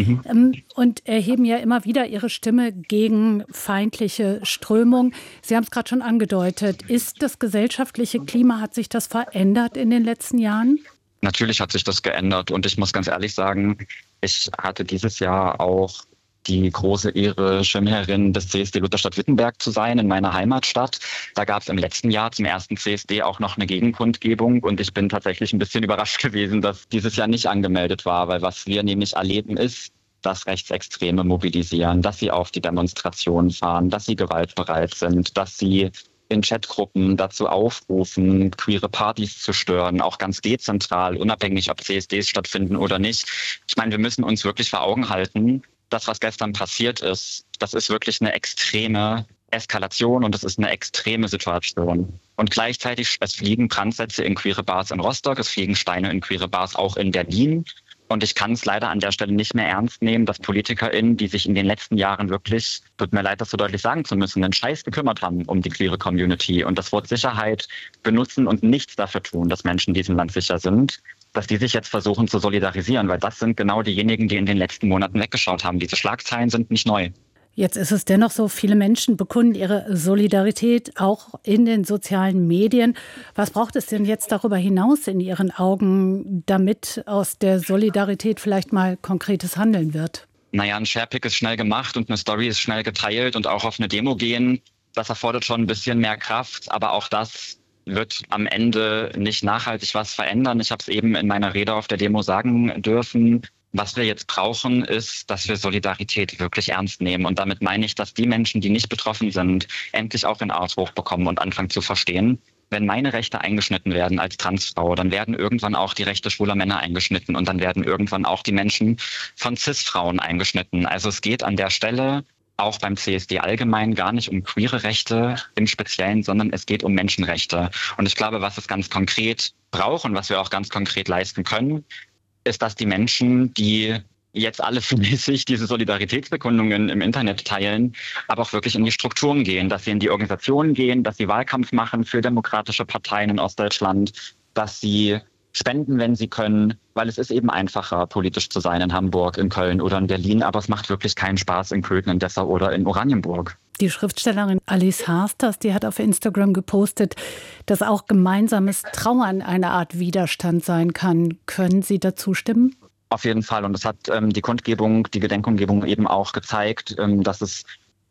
Und erheben ja immer wieder Ihre Stimme gegen feindliche Strömungen. Sie haben es gerade schon angedeutet. Ist das gesellschaftliche Klima, hat sich das verändert in den letzten Jahren? Natürlich hat sich das geändert. Und ich muss ganz ehrlich sagen, ich hatte dieses Jahr auch die große Ehre, Schirmherrin des CSD Lutherstadt-Wittenberg zu sein in meiner Heimatstadt. Da gab es im letzten Jahr zum ersten CSD auch noch eine Gegenkundgebung und ich bin tatsächlich ein bisschen überrascht gewesen, dass dieses Jahr nicht angemeldet war, weil was wir nämlich erleben ist, dass Rechtsextreme mobilisieren, dass sie auf die Demonstrationen fahren, dass sie gewaltbereit sind, dass sie in Chatgruppen dazu aufrufen, queere Partys zu stören, auch ganz dezentral, unabhängig, ob CSDs stattfinden oder nicht. Ich meine, wir müssen uns wirklich vor Augen halten, das, was gestern passiert ist, das ist wirklich eine extreme Eskalation und das ist eine extreme Situation. Und gleichzeitig, es fliegen Brandsätze in queere Bars in Rostock, es fliegen Steine in queere Bars auch in Berlin. Und ich kann es leider an der Stelle nicht mehr ernst nehmen, dass PolitikerInnen, die sich in den letzten Jahren wirklich, tut mir leid, das so deutlich sagen zu müssen, einen Scheiß gekümmert haben um die queere Community und das Wort Sicherheit benutzen und nichts dafür tun, dass Menschen in diesem Land sicher sind, dass die sich jetzt versuchen zu solidarisieren, weil das sind genau diejenigen, die in den letzten Monaten weggeschaut haben. Diese Schlagzeilen sind nicht neu. Jetzt ist es dennoch so, viele Menschen bekunden ihre Solidarität auch in den sozialen Medien. Was braucht es denn jetzt darüber hinaus in Ihren Augen, damit aus der Solidarität vielleicht mal konkretes Handeln wird? Naja, ein Sharepick ist schnell gemacht und eine Story ist schnell geteilt und auch auf eine Demo gehen, das erfordert schon ein bisschen mehr Kraft, aber auch das wird am Ende nicht nachhaltig was verändern. Ich habe es eben in meiner Rede auf der Demo sagen dürfen. Was wir jetzt brauchen, ist, dass wir Solidarität wirklich ernst nehmen. Und damit meine ich, dass die Menschen, die nicht betroffen sind, endlich auch den Arsch hochbekommen und anfangen zu verstehen. Wenn meine Rechte eingeschnitten werden als Transfrau, dann werden irgendwann auch die Rechte schwuler Männer eingeschnitten und dann werden irgendwann auch die Menschen von Cis-Frauen eingeschnitten. Also es geht an der Stelle auch beim CSD allgemein gar nicht um queere Rechte im Speziellen, sondern es geht um Menschenrechte. Und ich glaube, was es ganz konkret braucht und was wir auch ganz konkret leisten können, ist, dass die Menschen, die jetzt alle fleißig diese Solidaritätsbekundungen im Internet teilen, aber auch wirklich in die Strukturen gehen, dass sie in die Organisationen gehen, dass sie Wahlkampf machen für demokratische Parteien in Ostdeutschland, dass sie spenden, wenn sie können, weil es ist eben einfacher, politisch zu sein in Hamburg, in Köln oder in Berlin, aber es macht wirklich keinen Spaß in Köthen, in Dessau oder in Oranienburg. Die Schriftstellerin Alice Harsters, die hat auf Instagram gepostet, dass auch gemeinsames Trauern eine Art Widerstand sein kann. Können Sie dazu stimmen? Auf jeden Fall. Und das hat die Kundgebung, die Gedenkumgebung eben auch gezeigt, dass es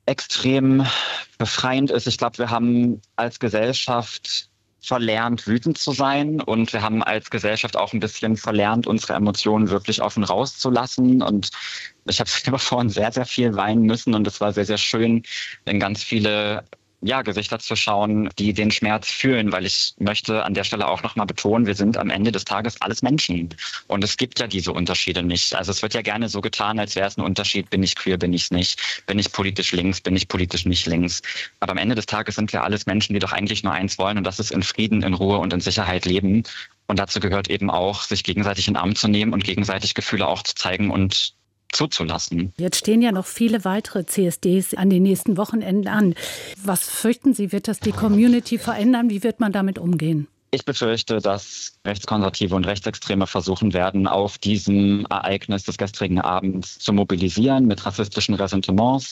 extrem befreiend ist. Ich glaube, wir haben als Gesellschaft verlernt, wütend zu sein und wir haben als Gesellschaft auch ein bisschen verlernt, unsere Emotionen wirklich offen rauszulassen und ich habe selber vorhin sehr, sehr viel weinen müssen und es war sehr, sehr schön, in ganz viele Gesichter zu schauen, die den Schmerz fühlen, weil ich möchte an der Stelle auch nochmal betonen, wir sind am Ende des Tages alles Menschen und es gibt ja diese Unterschiede nicht. Also es wird ja gerne so getan, als wäre es ein Unterschied, bin ich queer, bin ich es nicht, bin ich politisch links, bin ich politisch nicht links. Aber am Ende des Tages sind wir alles Menschen, die doch eigentlich nur eins wollen und das ist in Frieden, in Ruhe und in Sicherheit leben. Und dazu gehört eben auch, sich gegenseitig in den Arm zu nehmen und gegenseitig Gefühle auch zu zeigen und zuzulassen. Jetzt stehen ja noch viele weitere CSDs an den nächsten Wochenenden an. Was fürchten Sie, wird das die Community verändern? Wie wird man damit umgehen? Ich befürchte, dass Rechtskonservative und Rechtsextreme versuchen werden, auf diesem Ereignis des gestrigen Abends zu mobilisieren mit rassistischen Ressentiments,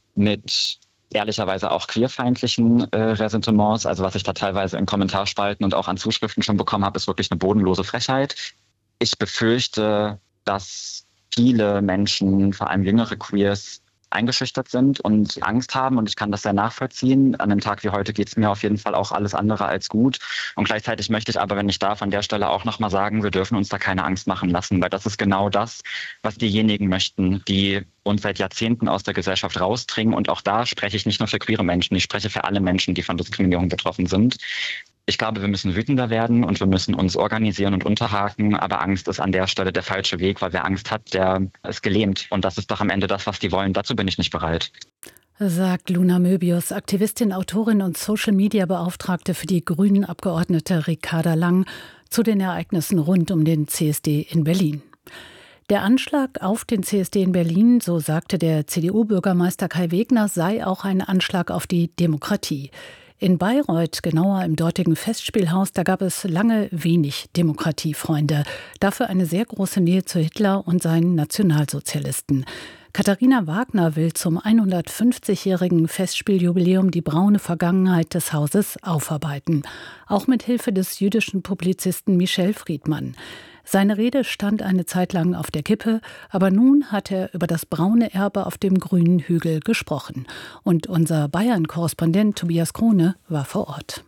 mit ehrlicherweise auch queerfeindlichen Ressentiments. Also was ich da teilweise in Kommentarspalten und auch an Zuschriften schon bekommen habe, ist wirklich eine bodenlose Frechheit. Ich befürchte, dass viele Menschen, vor allem jüngere Queers, eingeschüchtert sind und Angst haben und ich kann das sehr nachvollziehen. An einem Tag wie heute geht es mir auf jeden Fall auch alles andere als gut und gleichzeitig möchte ich aber, wenn ich darf, an der Stelle auch nochmal sagen, wir dürfen uns da keine Angst machen lassen, weil das ist genau das, was diejenigen möchten, die uns seit Jahrzehnten aus der Gesellschaft rausdringen und auch da spreche ich nicht nur für queere Menschen, ich spreche für alle Menschen, die von Diskriminierung betroffen sind. Ich glaube, wir müssen wütender werden und wir müssen uns organisieren und unterhaken, aber Angst ist an der Stelle der falsche Weg, weil wer Angst hat, der ist gelähmt und das ist doch am Ende das, was die wollen. Dazu bin ich nicht bereit. Sagt Luna Möbius, Aktivistin, Autorin und Social-Media-Beauftragte für die Grünen-Abgeordnete Ricarda Lang zu den Ereignissen rund um den CSD in Berlin. Der Anschlag auf den CSD in Berlin, so sagte der CDU-Bürgermeister Kai Wegner, sei auch ein Anschlag auf die Demokratie. In Bayreuth, genauer im dortigen Festspielhaus, da gab es lange wenig Demokratiefreunde. Dafür eine sehr große Nähe zu Hitler und seinen Nationalsozialisten. Katharina Wagner will zum 150-jährigen Festspieljubiläum die braune Vergangenheit des Hauses aufarbeiten. Auch mit Hilfe des jüdischen Publizisten Michel Friedmann. Seine Rede stand eine Zeit lang auf der Kippe, aber nun hat er über das braune Erbe auf dem grünen Hügel gesprochen. Und unser Bayern-Korrespondent Tobias Krone war vor Ort.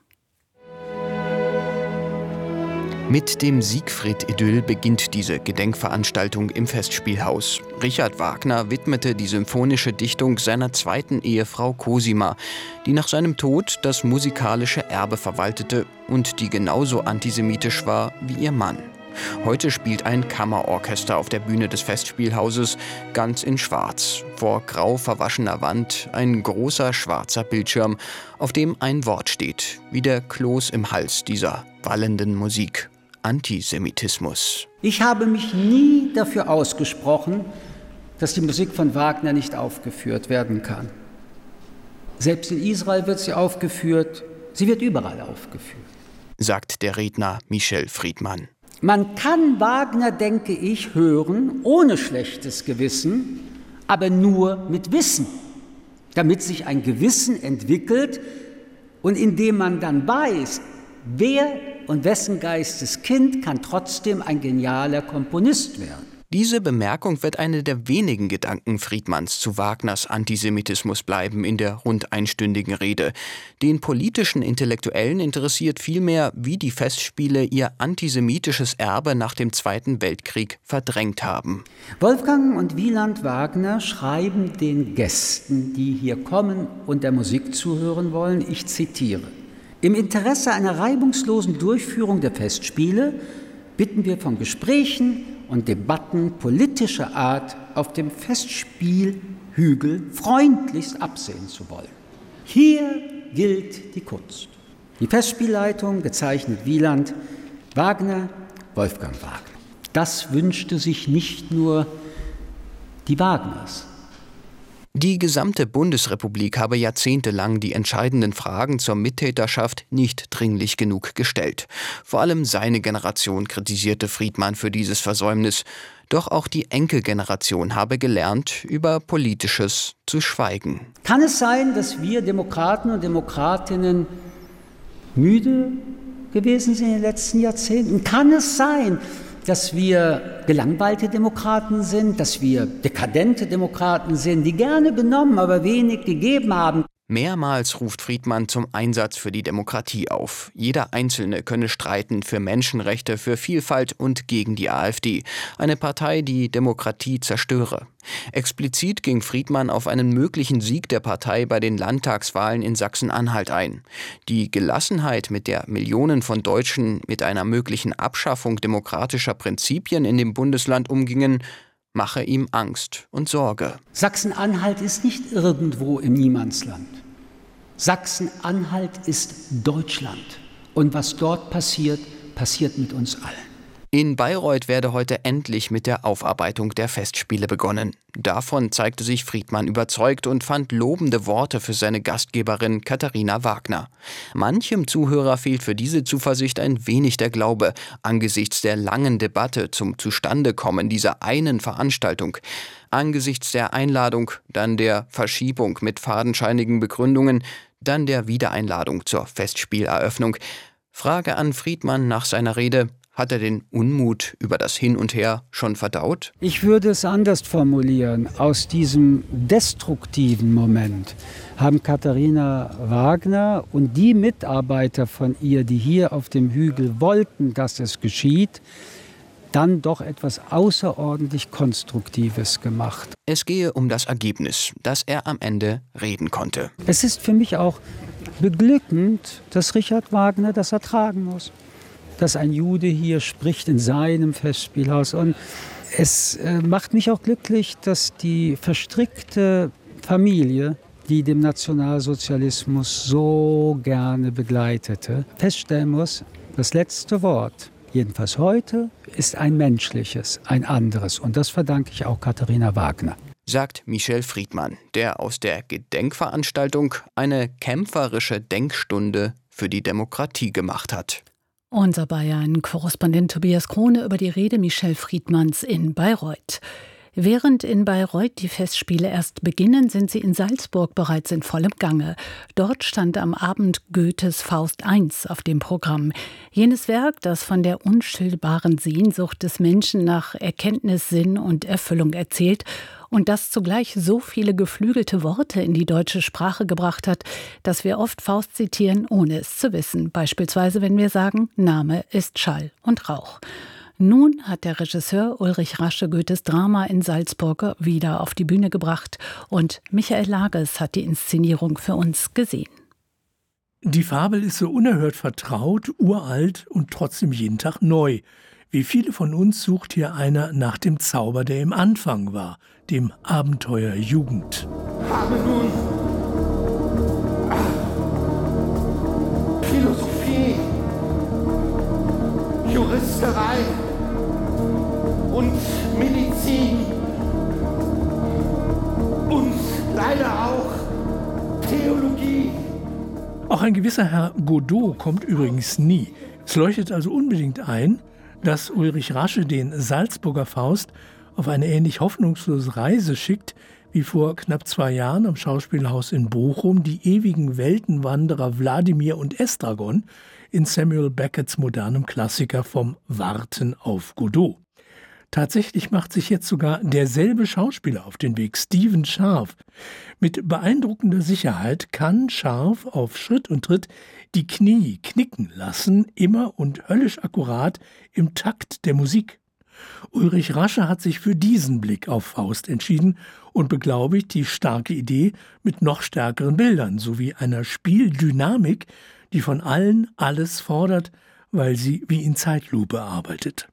Mit dem Siegfried-Idyll beginnt diese Gedenkveranstaltung im Festspielhaus. Richard Wagner widmete die symphonische Dichtung seiner zweiten Ehefrau Cosima, die nach seinem Tod das musikalische Erbe verwaltete und die genauso antisemitisch war wie ihr Mann. Heute spielt ein Kammerorchester auf der Bühne des Festspielhauses, ganz in Schwarz. Vor grau verwaschener Wand ein großer schwarzer Bildschirm, auf dem ein Wort steht, wie der Kloß im Hals dieser wallenden Musik. Antisemitismus. Ich habe mich nie dafür ausgesprochen, dass die Musik von Wagner nicht aufgeführt werden kann. Selbst in Israel wird sie aufgeführt, sie wird überall aufgeführt, sagt der Redner Michel Friedmann. Man kann Wagner, denke ich, hören, ohne schlechtes Gewissen, aber nur mit Wissen, damit sich ein Gewissen entwickelt und indem man dann weiß, wer und wessen Geisteskind kann trotzdem ein genialer Komponist werden. Diese Bemerkung wird eine der wenigen Gedanken Friedmanns zu Wagners Antisemitismus bleiben in der rund einstündigen Rede. Den politischen Intellektuellen interessiert vielmehr, wie die Festspiele ihr antisemitisches Erbe nach dem Zweiten Weltkrieg verdrängt haben. Wolfgang und Wieland Wagner schreiben den Gästen, die hier kommen und der Musik zuhören wollen, ich zitiere: Im Interesse einer reibungslosen Durchführung der Festspiele bitten wir von Gesprächen und Debatten politischer Art auf dem Festspielhügel freundlichst absehen zu wollen. Hier gilt die Kunst. Die Festspielleitung bezeichnet Wieland, Wagner, Wolfgang Wagner. Das wünschte sich nicht nur die Wagners. Die gesamte Bundesrepublik habe jahrzehntelang die entscheidenden Fragen zur Mittäterschaft nicht dringlich genug gestellt. Vor allem seine Generation kritisierte Friedmann für dieses Versäumnis. Doch auch die Enkelgeneration habe gelernt, über Politisches zu schweigen. Kann es sein, dass wir Demokraten und Demokratinnen müde gewesen sind in den letzten Jahrzehnten? Kann es sein, dass wir gelangweilte Demokraten sind, dass wir dekadente Demokraten sind, die gerne genommen, aber wenig gegeben haben? Mehrmals ruft Friedmann zum Einsatz für die Demokratie auf. Jeder Einzelne könne streiten für Menschenrechte, für Vielfalt und gegen die AfD. Eine Partei, die Demokratie zerstöre. Explizit ging Friedmann auf einen möglichen Sieg der Partei bei den Landtagswahlen in Sachsen-Anhalt ein. Die Gelassenheit, mit der Millionen von Deutschen mit einer möglichen Abschaffung demokratischer Prinzipien in dem Bundesland umgingen, mache ihm Angst und Sorge. Sachsen-Anhalt ist nicht irgendwo im Niemandsland. Sachsen-Anhalt ist Deutschland. Und was dort passiert, passiert mit uns allen. In Bayreuth werde heute endlich mit der Aufarbeitung der Festspiele begonnen. Davon zeigte sich Friedmann überzeugt und fand lobende Worte für seine Gastgeberin Katharina Wagner. Manchem Zuhörer fehlt für diese Zuversicht ein wenig der Glaube, angesichts der langen Debatte zum Zustandekommen dieser einen Veranstaltung. Angesichts der Einladung, dann der Verschiebung mit fadenscheinigen Begründungen, dann der Wiedereinladung zur Festspieleröffnung. Frage an Friedmann nach seiner Rede: Hat er den Unmut über das Hin und Her schon verdaut? Ich würde es anders formulieren. Aus diesem destruktiven Moment haben Katharina Wagner und die Mitarbeiter von ihr, die hier auf dem Hügel wollten, dass es geschieht, dann doch etwas außerordentlich Konstruktives gemacht. Es gehe um das Ergebnis, dass er am Ende reden konnte. Es ist für mich auch beglückend, dass Richard Wagner das ertragen muss. Dass ein Jude hier spricht in seinem Festspielhaus. Und es macht mich auch glücklich, dass die verstrickte Familie, die dem Nationalsozialismus so gerne begleitete, feststellen muss, das letzte Wort jedenfalls heute, ist ein menschliches, ein anderes. Und das verdanke ich auch Katharina Wagner. Sagt Michel Friedmann, der aus der Gedenkveranstaltung eine kämpferische Denkstunde für die Demokratie gemacht hat. Unser Bayern-Korrespondent Tobias Krone über die Rede Michel Friedmanns in Bayreuth. Während in Bayreuth die Festspiele erst beginnen, sind sie in Salzburg bereits in vollem Gange. Dort stand am Abend Goethes Faust I auf dem Programm. Jenes Werk, das von der unstillbaren Sehnsucht des Menschen nach Erkenntnis, Sinn und Erfüllung erzählt und das zugleich so viele geflügelte Worte in die deutsche Sprache gebracht hat, dass wir oft Faust zitieren, ohne es zu wissen. Beispielsweise, wenn wir sagen, Name ist Schall und Rauch. Nun hat der Regisseur Ulrich Rasche Goethes Drama in Salzburg wieder auf die Bühne gebracht und Michael Lages hat die Inszenierung für uns gesehen. Die Fabel ist so unerhört vertraut, uralt und trotzdem jeden Tag neu. Wie viele von uns sucht hier einer nach dem Zauber, der im Anfang war, dem Abenteuer Jugend. Habe nun Philosophie, Juristerei und Medizin und leider auch Theologie. Auch ein gewisser Herr Godot kommt übrigens nie. Es leuchtet also unbedingt ein, dass Ulrich Rasche den Salzburger Faust auf eine ähnlich hoffnungslose Reise schickt, wie vor knapp 2 Jahren am Schauspielhaus in Bochum die ewigen Weltenwanderer Wladimir und Estragon in Samuel Becketts modernem Klassiker vom Warten auf Godot. Tatsächlich macht sich jetzt sogar derselbe Schauspieler auf den Weg, Stephen Scharf. Mit beeindruckender Sicherheit kann Scharf auf Schritt und Tritt die Knie knicken lassen, immer und höllisch akkurat im Takt der Musik. Ulrich Rasche hat sich für diesen Blick auf Faust entschieden und beglaubigt die starke Idee mit noch stärkeren Bildern sowie einer Spieldynamik, die von allen alles fordert, weil sie wie in Zeitlupe arbeitet.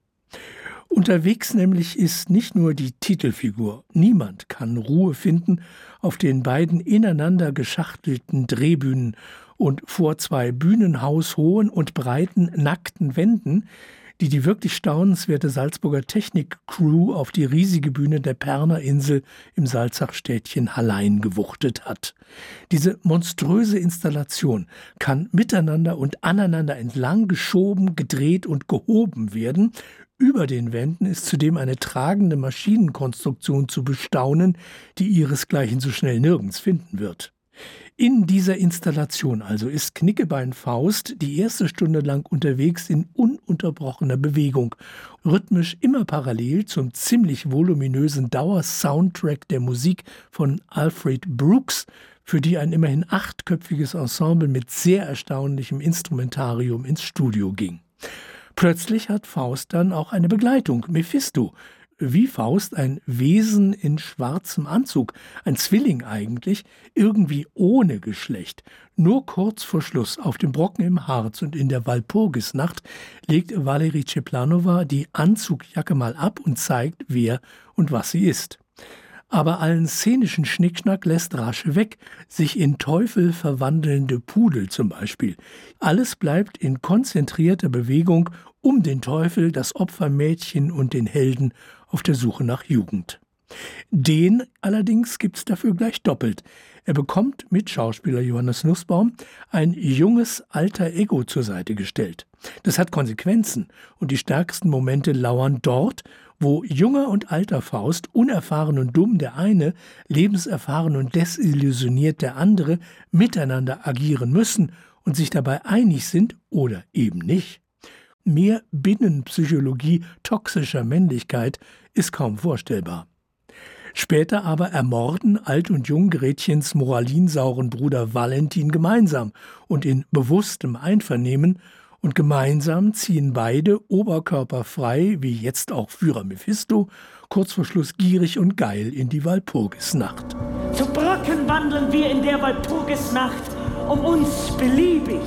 Unterwegs nämlich ist nicht nur die Titelfigur. Niemand kann Ruhe finden auf den beiden ineinander geschachtelten Drehbühnen und vor 2 bühnenhaushohen und breiten, nackten Wänden, die wirklich staunenswerte Salzburger Technik-Crew auf die riesige Bühne der Perner Insel im Salzachstädtchen Hallein gewuchtet hat. Diese monströse Installation kann miteinander und aneinander entlang geschoben, gedreht und gehoben werden. Über den Wänden ist zudem eine tragende Maschinenkonstruktion zu bestaunen, die ihresgleichen so schnell nirgends finden wird. In dieser Installation also ist Knickebein Faust die erste Stunde lang unterwegs in ununterbrochener Bewegung, rhythmisch immer parallel zum ziemlich voluminösen Dauersoundtrack der Musik von Alfred Brooks, für die ein immerhin 8-köpfiges Ensemble mit sehr erstaunlichem Instrumentarium ins Studio ging. Plötzlich hat Faust dann auch eine Begleitung, Mephisto. Wie Faust ein Wesen in schwarzem Anzug, ein Zwilling eigentlich, irgendwie ohne Geschlecht. Nur kurz vor Schluss, auf dem Brocken im Harz und in der Walpurgisnacht, legt Valerie Ceplanova die Anzugjacke mal ab und zeigt, wer und was sie ist. Aber allen szenischen Schnickschnack lässt Rasche weg, sich in Teufel verwandelnde Pudel zum Beispiel. Alles bleibt in konzentrierter Bewegung um den Teufel, das Opfermädchen und den Helden auf der Suche nach Jugend. Den allerdings gibt's dafür gleich doppelt. Er bekommt mit Schauspieler Johannes Nussbaum ein junges alter Ego zur Seite gestellt. Das hat Konsequenzen und die stärksten Momente lauern dort, wo junger und alter Faust, unerfahren und dumm der eine, lebenserfahren und desillusioniert der andere, miteinander agieren müssen und sich dabei einig sind oder eben nicht. Mehr Binnenpsychologie toxischer Männlichkeit ist kaum vorstellbar. Später aber ermorden Alt und Jung Gretchens moralinsauren Bruder Valentin gemeinsam und in bewusstem Einvernehmen, und gemeinsam ziehen beide oberkörperfrei, wie jetzt auch Führer Mephisto, kurz vor Schluss gierig und geil in die Walpurgisnacht. Zu Brücken wandeln wir in der Walpurgisnacht, um uns beliebig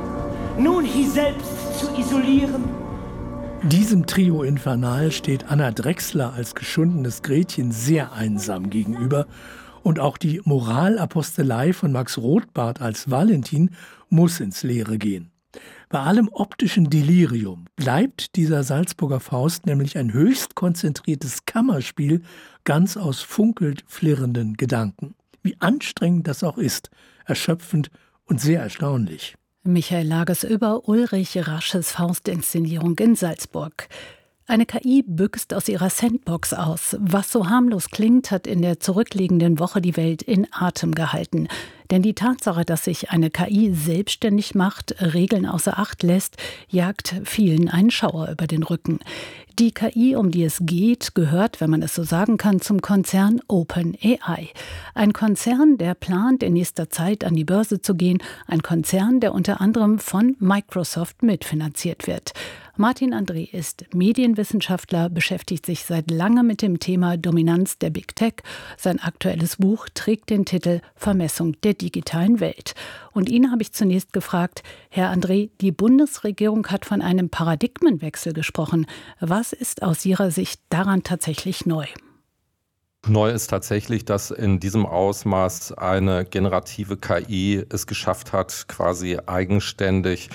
nun hier selbst zu isolieren. Diesem Trio infernal steht Anna Drechsler als geschundenes Gretchen sehr einsam gegenüber und auch die Moralapostelei von Max Rothbart als Valentin muss ins Leere gehen. Bei allem optischen Delirium bleibt dieser Salzburger Faust nämlich ein höchst konzentriertes Kammerspiel ganz aus funkelt flirrenden Gedanken. Wie anstrengend das auch ist, erschöpfend und sehr erstaunlich. Michael Lages über Ulrich Rasches Faustinszenierung in Salzburg. Eine KI büxt aus ihrer Sandbox aus. Was so harmlos klingt, hat in der zurückliegenden Woche die Welt in Atem gehalten. Denn die Tatsache, dass sich eine KI selbstständig macht, Regeln außer Acht lässt, jagt vielen einen Schauer über den Rücken. Die KI, um die es geht, gehört, wenn man es so sagen kann, zum Konzern OpenAI. Ein Konzern, der plant, in nächster Zeit an die Börse zu gehen. Ein Konzern, der unter anderem von Microsoft mitfinanziert wird. Martin André ist Medienwissenschaftler, beschäftigt sich seit langem mit dem Thema Dominanz der Big Tech. Sein aktuelles Buch trägt den Titel Vermessung der digitalen Welt. Und ihn habe ich zunächst gefragt, Herr André, die Bundesregierung hat von einem Paradigmenwechsel gesprochen. Was ist aus Ihrer Sicht daran tatsächlich neu? Neu ist tatsächlich, dass in diesem Ausmaß eine generative KI es geschafft hat, quasi eigenständig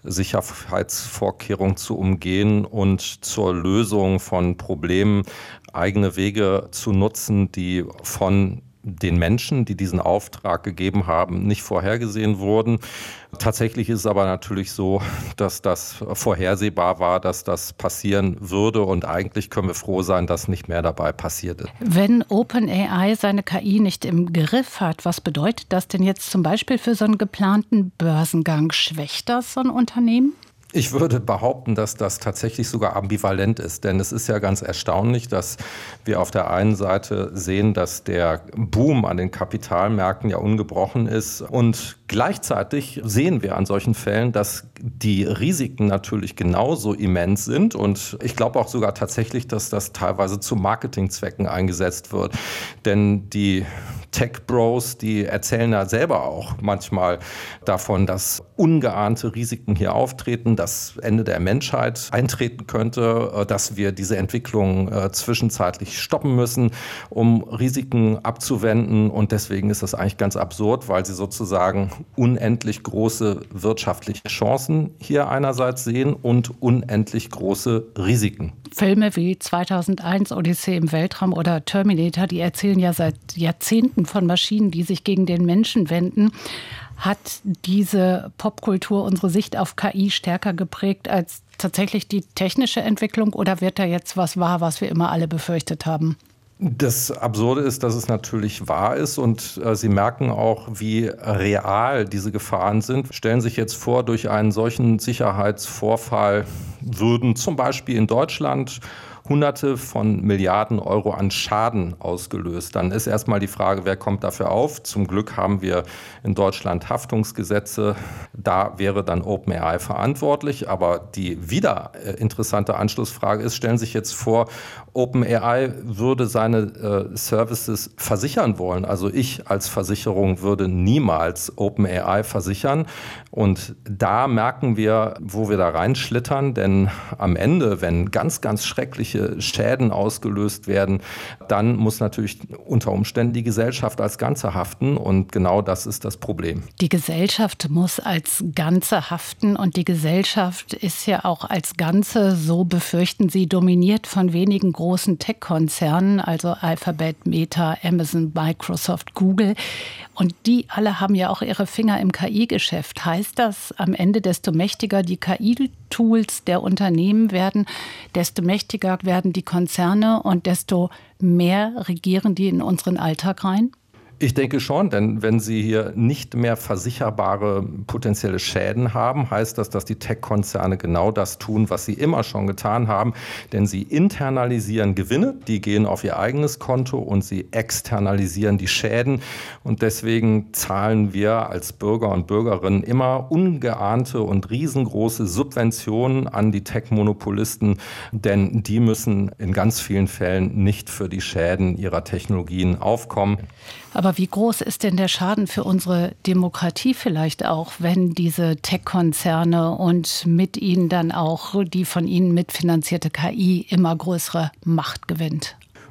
Sicherheitsvorkehrungen zu umgehen und zur Lösung von Problemen eigene Wege zu nutzen, die von den Menschen, die diesen Auftrag gegeben haben, nicht vorhergesehen wurden. Tatsächlich ist es aber natürlich so, dass das vorhersehbar war, dass das passieren würde und eigentlich können wir froh sein, dass nicht mehr dabei passiert ist. Wenn OpenAI seine KI nicht im Griff hat, was bedeutet das denn jetzt zum Beispiel für so einen geplanten Börsengang? Schwächt das so ein Unternehmen? Ich würde behaupten, dass das tatsächlich sogar ambivalent ist, denn es ist ja ganz erstaunlich, dass wir auf der einen Seite sehen, dass der Boom an den Kapitalmärkten ja ungebrochen ist und gleichzeitig sehen wir an solchen Fällen, dass die Risiken natürlich genauso immens sind und ich glaube auch sogar tatsächlich, dass das teilweise zu Marketingzwecken eingesetzt wird, denn die Tech-Bros, die erzählen ja selber auch manchmal davon, dass ungeahnte Risiken hier auftreten, das Ende der Menschheit eintreten könnte, dass wir diese Entwicklung zwischenzeitlich stoppen müssen, um Risiken abzuwenden. Und deswegen ist das eigentlich ganz absurd, weil sie sozusagen unendlich große wirtschaftliche Chancen hier einerseits sehen und unendlich große Risiken. Filme wie 2001 Odyssee im Weltraum oder Terminator, die erzählen ja seit Jahrzehnten von Maschinen, die sich gegen den Menschen wenden. Hat diese Popkultur unsere Sicht auf KI stärker geprägt als tatsächlich die technische Entwicklung oder wird da jetzt was wahr, was wir immer alle befürchtet haben? Das Absurde ist, dass es natürlich wahr ist und Sie merken auch, wie real diese Gefahren sind. Stellen Sie sich jetzt vor, durch einen solchen Sicherheitsvorfall würden zum Beispiel in Deutschland Hunderte von Milliarden Euro an Schaden ausgelöst. Dann ist erstmal die Frage, wer kommt dafür auf? Zum Glück haben wir in Deutschland Haftungsgesetze. Da wäre dann OpenAI verantwortlich. Aber die wieder interessante Anschlussfrage ist, stellen Sie sich jetzt vor, OpenAI würde seine Services versichern wollen. Also ich als Versicherung würde niemals OpenAI versichern. Und da merken wir, wo wir da reinschlittern. Denn am Ende, wenn ganz, ganz schreckliche Schäden ausgelöst werden, dann muss natürlich unter Umständen die Gesellschaft als Ganze haften und genau das ist das Problem. Die Gesellschaft muss als Ganze haften und die Gesellschaft ist ja auch als Ganze, so befürchten Sie, dominiert von wenigen großen Tech-Konzernen, also Alphabet, Meta, Amazon, Microsoft, Google und die alle haben ja auch ihre Finger im KI-Geschäft. Heißt das am Ende, desto mächtiger die KI-Tools der Unternehmen werden, desto mächtiger werden die Konzerne und desto mehr regieren die in unseren Alltag rein? Ich denke schon, denn wenn Sie hier nicht mehr versicherbare potenzielle Schäden haben, heißt das, dass die Tech-Konzerne genau das tun, was sie immer schon getan haben. Denn sie internalisieren Gewinne, die gehen auf ihr eigenes Konto und sie externalisieren die Schäden. Und deswegen zahlen wir als Bürger und Bürgerinnen immer ungeahnte und riesengroße Subventionen an die Tech-Monopolisten, denn die müssen in ganz vielen Fällen nicht für die Schäden ihrer Technologien aufkommen. Aber wie groß ist denn der Schaden für unsere Demokratie vielleicht auch, wenn diese Tech-Konzerne und mit ihnen dann auch die von ihnen mitfinanzierte KI immer größere Macht gewinnt?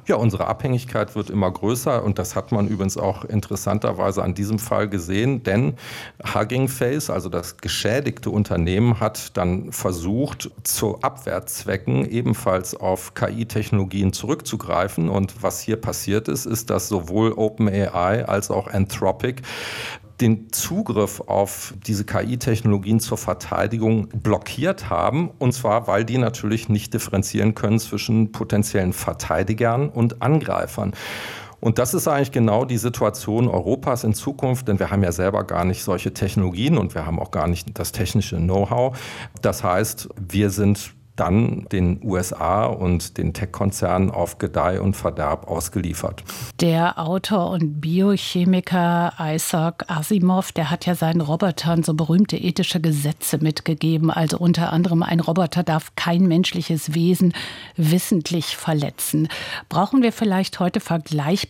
Ja, unsere Abhängigkeit wird immer größer und das hat man übrigens auch interessanterweise an diesem Fall gesehen, denn Hugging Face, also das geschädigte Unternehmen, hat dann versucht, zu Abwehrzwecken ebenfalls auf KI-Technologien zurückzugreifen. Und was hier passiert ist, ist, dass sowohl OpenAI als auch Anthropic den Zugriff auf diese KI-Technologien zur Verteidigung blockiert haben. Und zwar, weil die natürlich nicht differenzieren können zwischen potenziellen Verteidigern und Angreifern. Und das ist eigentlich genau die Situation Europas in Zukunft, denn wir haben ja selber gar nicht solche Technologien und wir haben auch gar nicht das technische Know-how. Das heißt, wir sind dann den USA und den Tech-Konzernen auf Gedeih und Verderb ausgeliefert. Der Autor und Biochemiker Isaac Asimov, der hat ja seinen Robotern so berühmte ethische Gesetze mitgegeben. Also unter anderem, ein Roboter darf kein menschliches Wesen wissentlich verletzen. Brauchen wir vielleicht heute vergleichbare